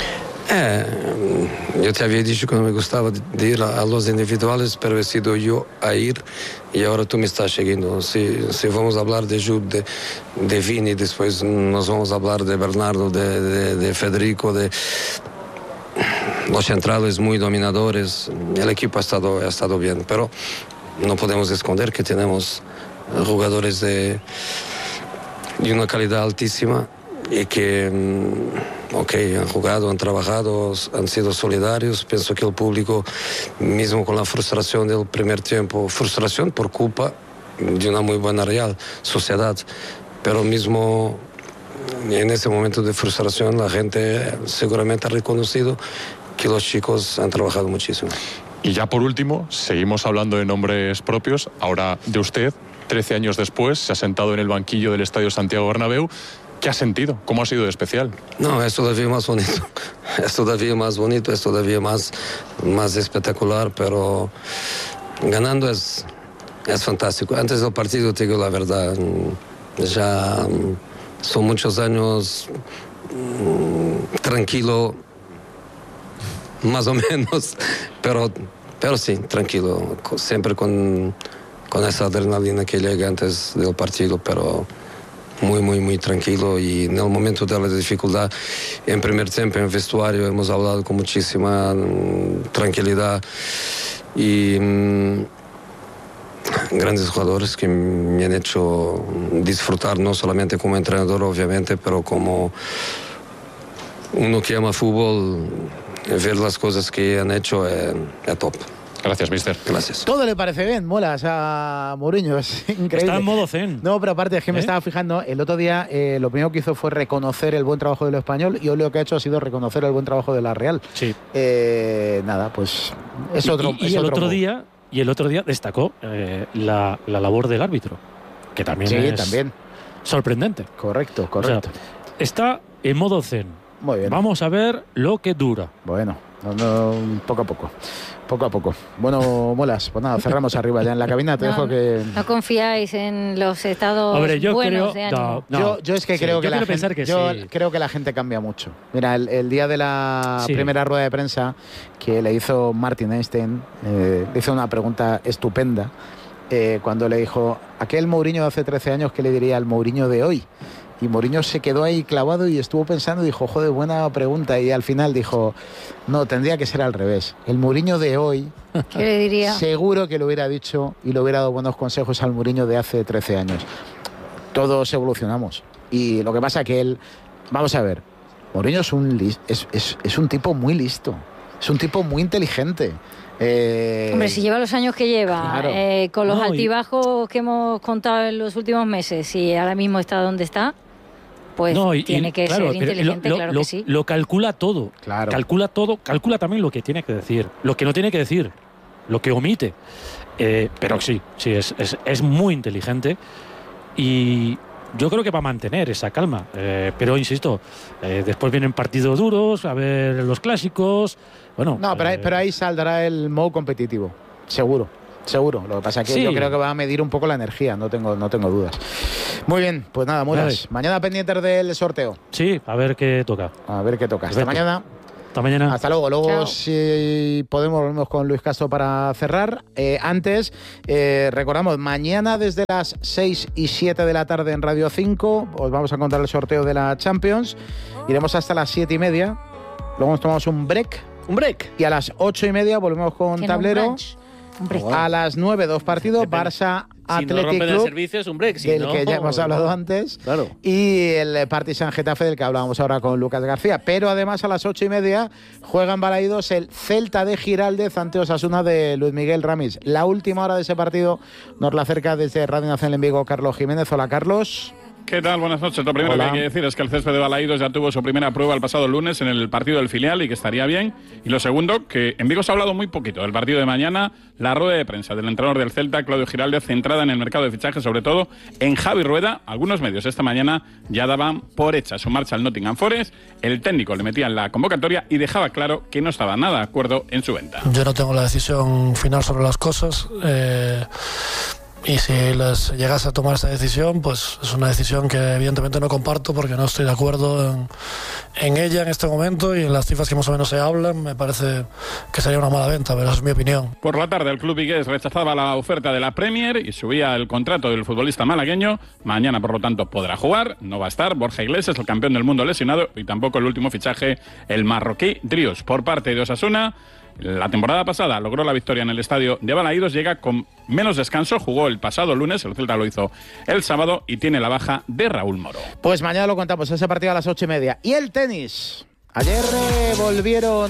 [SPEAKER 13] Yo te había dicho que no me gustaba de ir a los individuales, pero he sido yo a ir y ahora tú me estás siguiendo. Si vamos a hablar de Jude, de Vini, después nos vamos a hablar de Bernardo, de Federico, de los centrales muy dominadores. El equipo ha estado bien, pero no podemos esconder que tenemos jugadores de una calidad altísima y que han jugado, han trabajado, han sido solidarios. Pienso que el público, mismo con la frustración del primer tiempo, frustración por culpa de una muy buena Real Sociedad, pero mismo en ese momento de frustración la gente seguramente ha reconocido que los chicos han trabajado muchísimo.
[SPEAKER 11] Y ya por último, seguimos hablando de nombres propios, ahora de usted. 13 años después se ha sentado en el banquillo del Estadio Santiago Bernabéu. ¿Qué ha sentido? ¿Cómo ha sido de especial?
[SPEAKER 13] No, es todavía más bonito. Es todavía más espectacular, pero ganando es fantástico. Antes del partido, te digo la verdad, ya son muchos años tranquilo, más o menos, pero sí, tranquilo, siempre con esa adrenalina que llega antes del partido, pero muy tranquilo. Y en el momento de la dificultad, en primer tiempo, en el vestuario, hemos hablado con muchísima tranquilidad y grandes jugadores que me han hecho disfrutar, no solamente como entrenador, obviamente, pero como uno que ama fútbol, ver las cosas que han hecho es top.
[SPEAKER 11] Gracias, mister.
[SPEAKER 13] Gracias.
[SPEAKER 1] Todo le parece bien, molas a Mourinho, es increíble.
[SPEAKER 7] Está en modo zen.
[SPEAKER 1] No, pero aparte es que me estaba fijando, el otro día lo primero que hizo fue reconocer el buen trabajo de lo español, y hoy lo que ha hecho ha sido reconocer el buen trabajo de la Real.
[SPEAKER 7] Sí.
[SPEAKER 1] Nada, pues es otro.
[SPEAKER 7] Y el otro día destacó la labor del árbitro, que también es
[SPEAKER 1] también
[SPEAKER 7] sorprendente.
[SPEAKER 1] Correcto.
[SPEAKER 7] O sea, está en modo zen.
[SPEAKER 1] Muy bien.
[SPEAKER 7] Vamos a ver lo que dura.
[SPEAKER 1] Bueno, poco a poco. Bueno, molas, pues nada, cerramos arriba ya en la cabina. Te dejo que...
[SPEAKER 5] No confiáis en los estados buenos de ánimo.
[SPEAKER 1] Yo es que creo que creo que la gente cambia mucho. Mira, el día de la primera rueda de prensa que le hizo Martin Einstein, le hizo una pregunta estupenda cuando le dijo, aquel Mourinho de hace 13 años, ¿qué le diría al Mourinho de hoy? Y Mourinho se quedó ahí clavado y estuvo pensando y dijo, joder, buena pregunta. Y al final dijo, no, tendría que ser al revés. El Mourinho de hoy,
[SPEAKER 5] ¿qué le diría?
[SPEAKER 1] Seguro que lo hubiera dicho y le hubiera dado buenos consejos al Mourinho de hace 13 años. Todos evolucionamos. Y lo que pasa que él, vamos a ver, Mourinho es un tipo muy listo, es un tipo muy inteligente.
[SPEAKER 5] Hombre, si lleva los años que lleva,
[SPEAKER 1] claro.
[SPEAKER 5] Con los altibajos que hemos contado en los últimos meses, y ahora mismo está donde está, pues tiene que ser inteligente, claro que sí.
[SPEAKER 7] Lo calcula todo,
[SPEAKER 1] claro.
[SPEAKER 7] Calcula también lo que tiene que decir, lo que no tiene que decir, lo que omite. Pero sí, es muy inteligente y yo creo que va a mantener esa calma. Pero insisto, después vienen partidos duros, a ver los clásicos. Bueno,
[SPEAKER 1] no, pero ahí saldrá el modo competitivo, seguro. Lo que pasa es que yo creo que va a medir un poco la energía, no tengo dudas. Muy bien, pues nada, Muras. Mañana pendientes del sorteo.
[SPEAKER 7] Sí, a ver qué toca.
[SPEAKER 1] Hasta mañana.
[SPEAKER 7] Hasta mañana.
[SPEAKER 1] Hasta luego. Luego, si podemos, volvemos con Luis Castro para cerrar. Antes, recordamos, mañana desde las 6 y 7 de la tarde en Radio 5 os vamos a contar el sorteo de la Champions. Iremos hasta las 7 y media. Luego nos tomamos un break. Y a las 8 y media volvemos con tablero. A las 9, 2 partidos. Barça Athletic Club,
[SPEAKER 2] servicios, un break,
[SPEAKER 1] del que ya hemos hablado antes.
[SPEAKER 2] Claro.
[SPEAKER 1] Y el Partizan Getafe, del que hablábamos ahora con Lucas García. Pero además a las 8 y media juegan Balaídos el Celta de Giraldez ante Osasuna de Luis Miguel Ramis. La última hora de ese partido nos la acerca desde Radio Nacional en Vigo Carlos Jiménez. Hola, Carlos.
[SPEAKER 16] ¿Qué tal? Buenas noches. Lo primero que hay que decir es que el césped de Balaídos ya tuvo su primera prueba el pasado lunes en el partido del filial y que estaría bien. Y lo segundo, que en Vigo se ha hablado muy poquito del partido de mañana. La rueda de prensa del entrenador del Celta, Claudio Giraldez, centrada en el mercado de fichajes, sobre todo en Javi Rueda. Algunos medios esta mañana ya daban por hecha su marcha al Nottingham Forest. El técnico le metía en la convocatoria y dejaba claro que no estaba nada de acuerdo en su venta.
[SPEAKER 17] Yo no tengo la decisión final sobre las cosas. Y si les llegase a tomar esta decisión, pues es una decisión que evidentemente no comparto porque no estoy de acuerdo en ella en este momento y en las cifras que más o menos se hablan. Me parece que sería una mala venta, pero esa es mi opinión.
[SPEAKER 16] Por la tarde el club vigués rechazaba la oferta de la Premier y subía el contrato del futbolista malagueño. Mañana, por lo tanto, podrá jugar. No va a estar Borja Iglesias, el campeón del mundo, lesionado, y tampoco el último fichaje, el marroquí Driouche. Por parte de Osasuna, la temporada pasada logró la victoria en el estadio de Balaídos, llega con menos descanso, jugó el pasado lunes, el Celta lo hizo el sábado y tiene la baja de Raúl Moro.
[SPEAKER 1] Pues mañana lo contamos, ese partido a las 8 y media. Y el tenis. Ayer volvió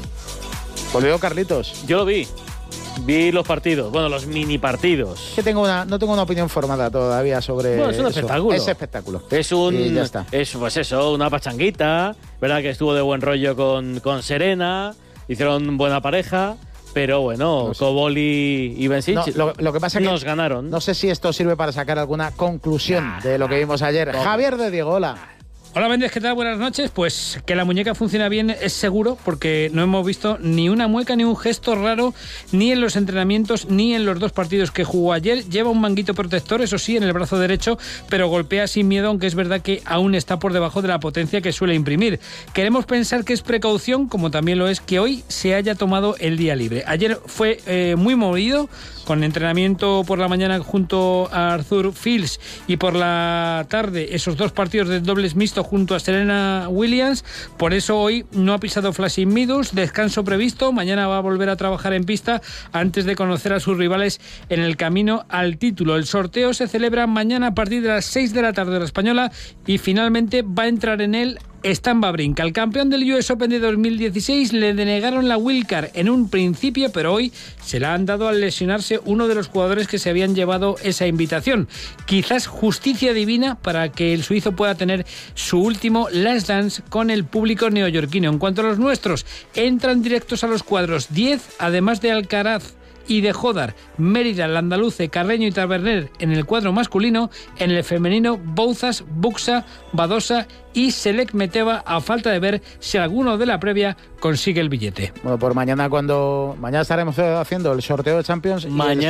[SPEAKER 1] Carlitos.
[SPEAKER 2] Yo lo vi los partidos, los mini partidos.
[SPEAKER 1] Que no tengo una opinión formada todavía sobre
[SPEAKER 2] es un espectáculo.
[SPEAKER 1] Es espectáculo.
[SPEAKER 2] Y
[SPEAKER 1] ya está.
[SPEAKER 2] Una pachanguita, verdad que estuvo de buen rollo con Serena. Hicieron buena pareja, pero bueno, Koboli y Bencic
[SPEAKER 1] lo que pasa es que
[SPEAKER 2] nos ganaron.
[SPEAKER 1] No sé si esto sirve para sacar alguna conclusión de lo que vimos ayer. Javier de Diego, hola.
[SPEAKER 18] Hola, Méndez, ¿qué tal? Buenas noches. Pues que la muñeca funciona bien es seguro, porque no hemos visto ni una mueca ni un gesto raro, ni en los entrenamientos, ni en los 2 partidos que jugó ayer. Lleva un manguito protector, eso sí, en el brazo derecho, pero golpea sin miedo, aunque es verdad que aún está por debajo de la potencia que suele imprimir. Queremos pensar que es precaución, como también lo es que hoy se haya tomado el día libre. Ayer fue muy movido, con entrenamiento por la mañana junto a Arthur Fields y por la tarde esos 2 partidos de dobles mixto junto a Serena Williams. Por eso hoy no ha pisado Flushing Meadows, descanso previsto. Mañana va a volver a trabajar en pista antes de conocer a sus rivales en el camino al título. El sorteo se celebra mañana a partir de las 6 de la tarde hora española y finalmente va a entrar en él Stan Wawrinka. Al campeón del US Open de 2016 le denegaron la wildcard en un principio, pero hoy se la han dado al lesionarse uno de los jugadores que se habían llevado esa invitación. Quizás justicia divina para que el suizo pueda tener su último last dance con el público neoyorquino. En cuanto a los nuestros, entran directos a los cuadros 10, además de Alcaraz y de Jodar, Mérida, Landaluce, Carreño y Taberner en el cuadro masculino. En el femenino, Bouzas, Buxa, Badosa y Selec Meteva, a falta de ver si alguno de la previa consigue el billete.
[SPEAKER 1] Bueno, por mañana estaremos haciendo el sorteo de Champions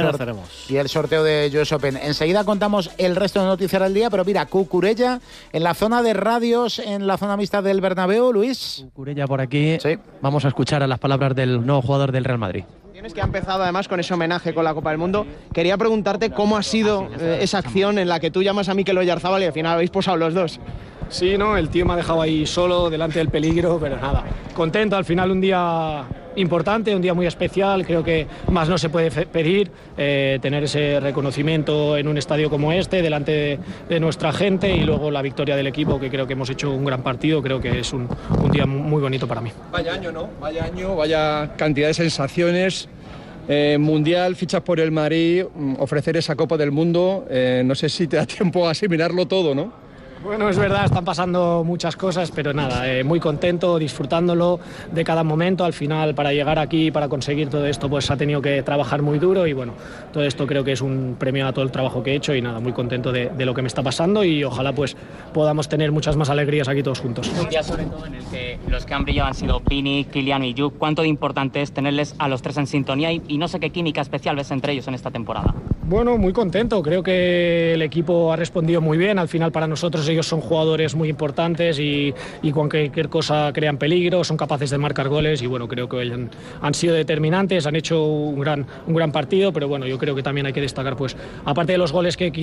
[SPEAKER 1] y el sorteo de US Open. Enseguida contamos el resto de noticias del día, pero mira, Cucurella en la zona de radios, en la zona mixta del Bernabéu, Luis.
[SPEAKER 3] Cucurella por aquí. Sí. Vamos a escuchar a las palabras del nuevo jugador del Real Madrid.
[SPEAKER 19] Que ha empezado además con ese homenaje con la Copa del Mundo. Quería preguntarte cómo ha sido esa acción en la que tú llamas a Mikel Oyarzabal y al final habéis posado los dos.
[SPEAKER 20] Sí, no, el tío me ha dejado ahí solo, delante del peligro, pero nada, contento, al final un día importante, un día muy especial, creo que más no se puede pedir, tener ese reconocimiento en un estadio como este, delante de nuestra gente, y luego la victoria del equipo, que creo que hemos hecho un gran partido, creo que es un día muy bonito para mí.
[SPEAKER 21] Vaya año, ¿no? Vaya año, vaya cantidad de sensaciones. Mundial, fichas por el Madrid, ofrecer esa Copa del Mundo, no sé si te da tiempo a asimilarlo todo, ¿no?
[SPEAKER 20] Bueno, es verdad, están pasando muchas cosas, pero nada, muy contento, disfrutándolo de cada momento. Al final, para llegar aquí, para conseguir todo esto, pues ha tenido que trabajar muy duro, y bueno, todo esto creo que es un premio a todo el trabajo que he hecho, y nada, muy contento de lo que me está pasando, y ojalá pues podamos tener muchas más alegrías aquí todos juntos.
[SPEAKER 22] Un día sobre todo en el que los que han brillado han sido Pini, Kylian y Jude. ¿Cuánto de importante es tenerles a los tres en sintonía, y no sé qué química especial ves entre ellos en esta temporada?
[SPEAKER 20] Bueno, muy contento, creo que el equipo ha respondido muy bien. Al final, para nosotros ellos son jugadores muy importantes, y con cualquier cosa crean peligro, son capaces de marcar goles, y bueno, creo que han sido determinantes, han hecho un gran partido, pero bueno, yo creo que también hay que destacar, pues aparte de los goles que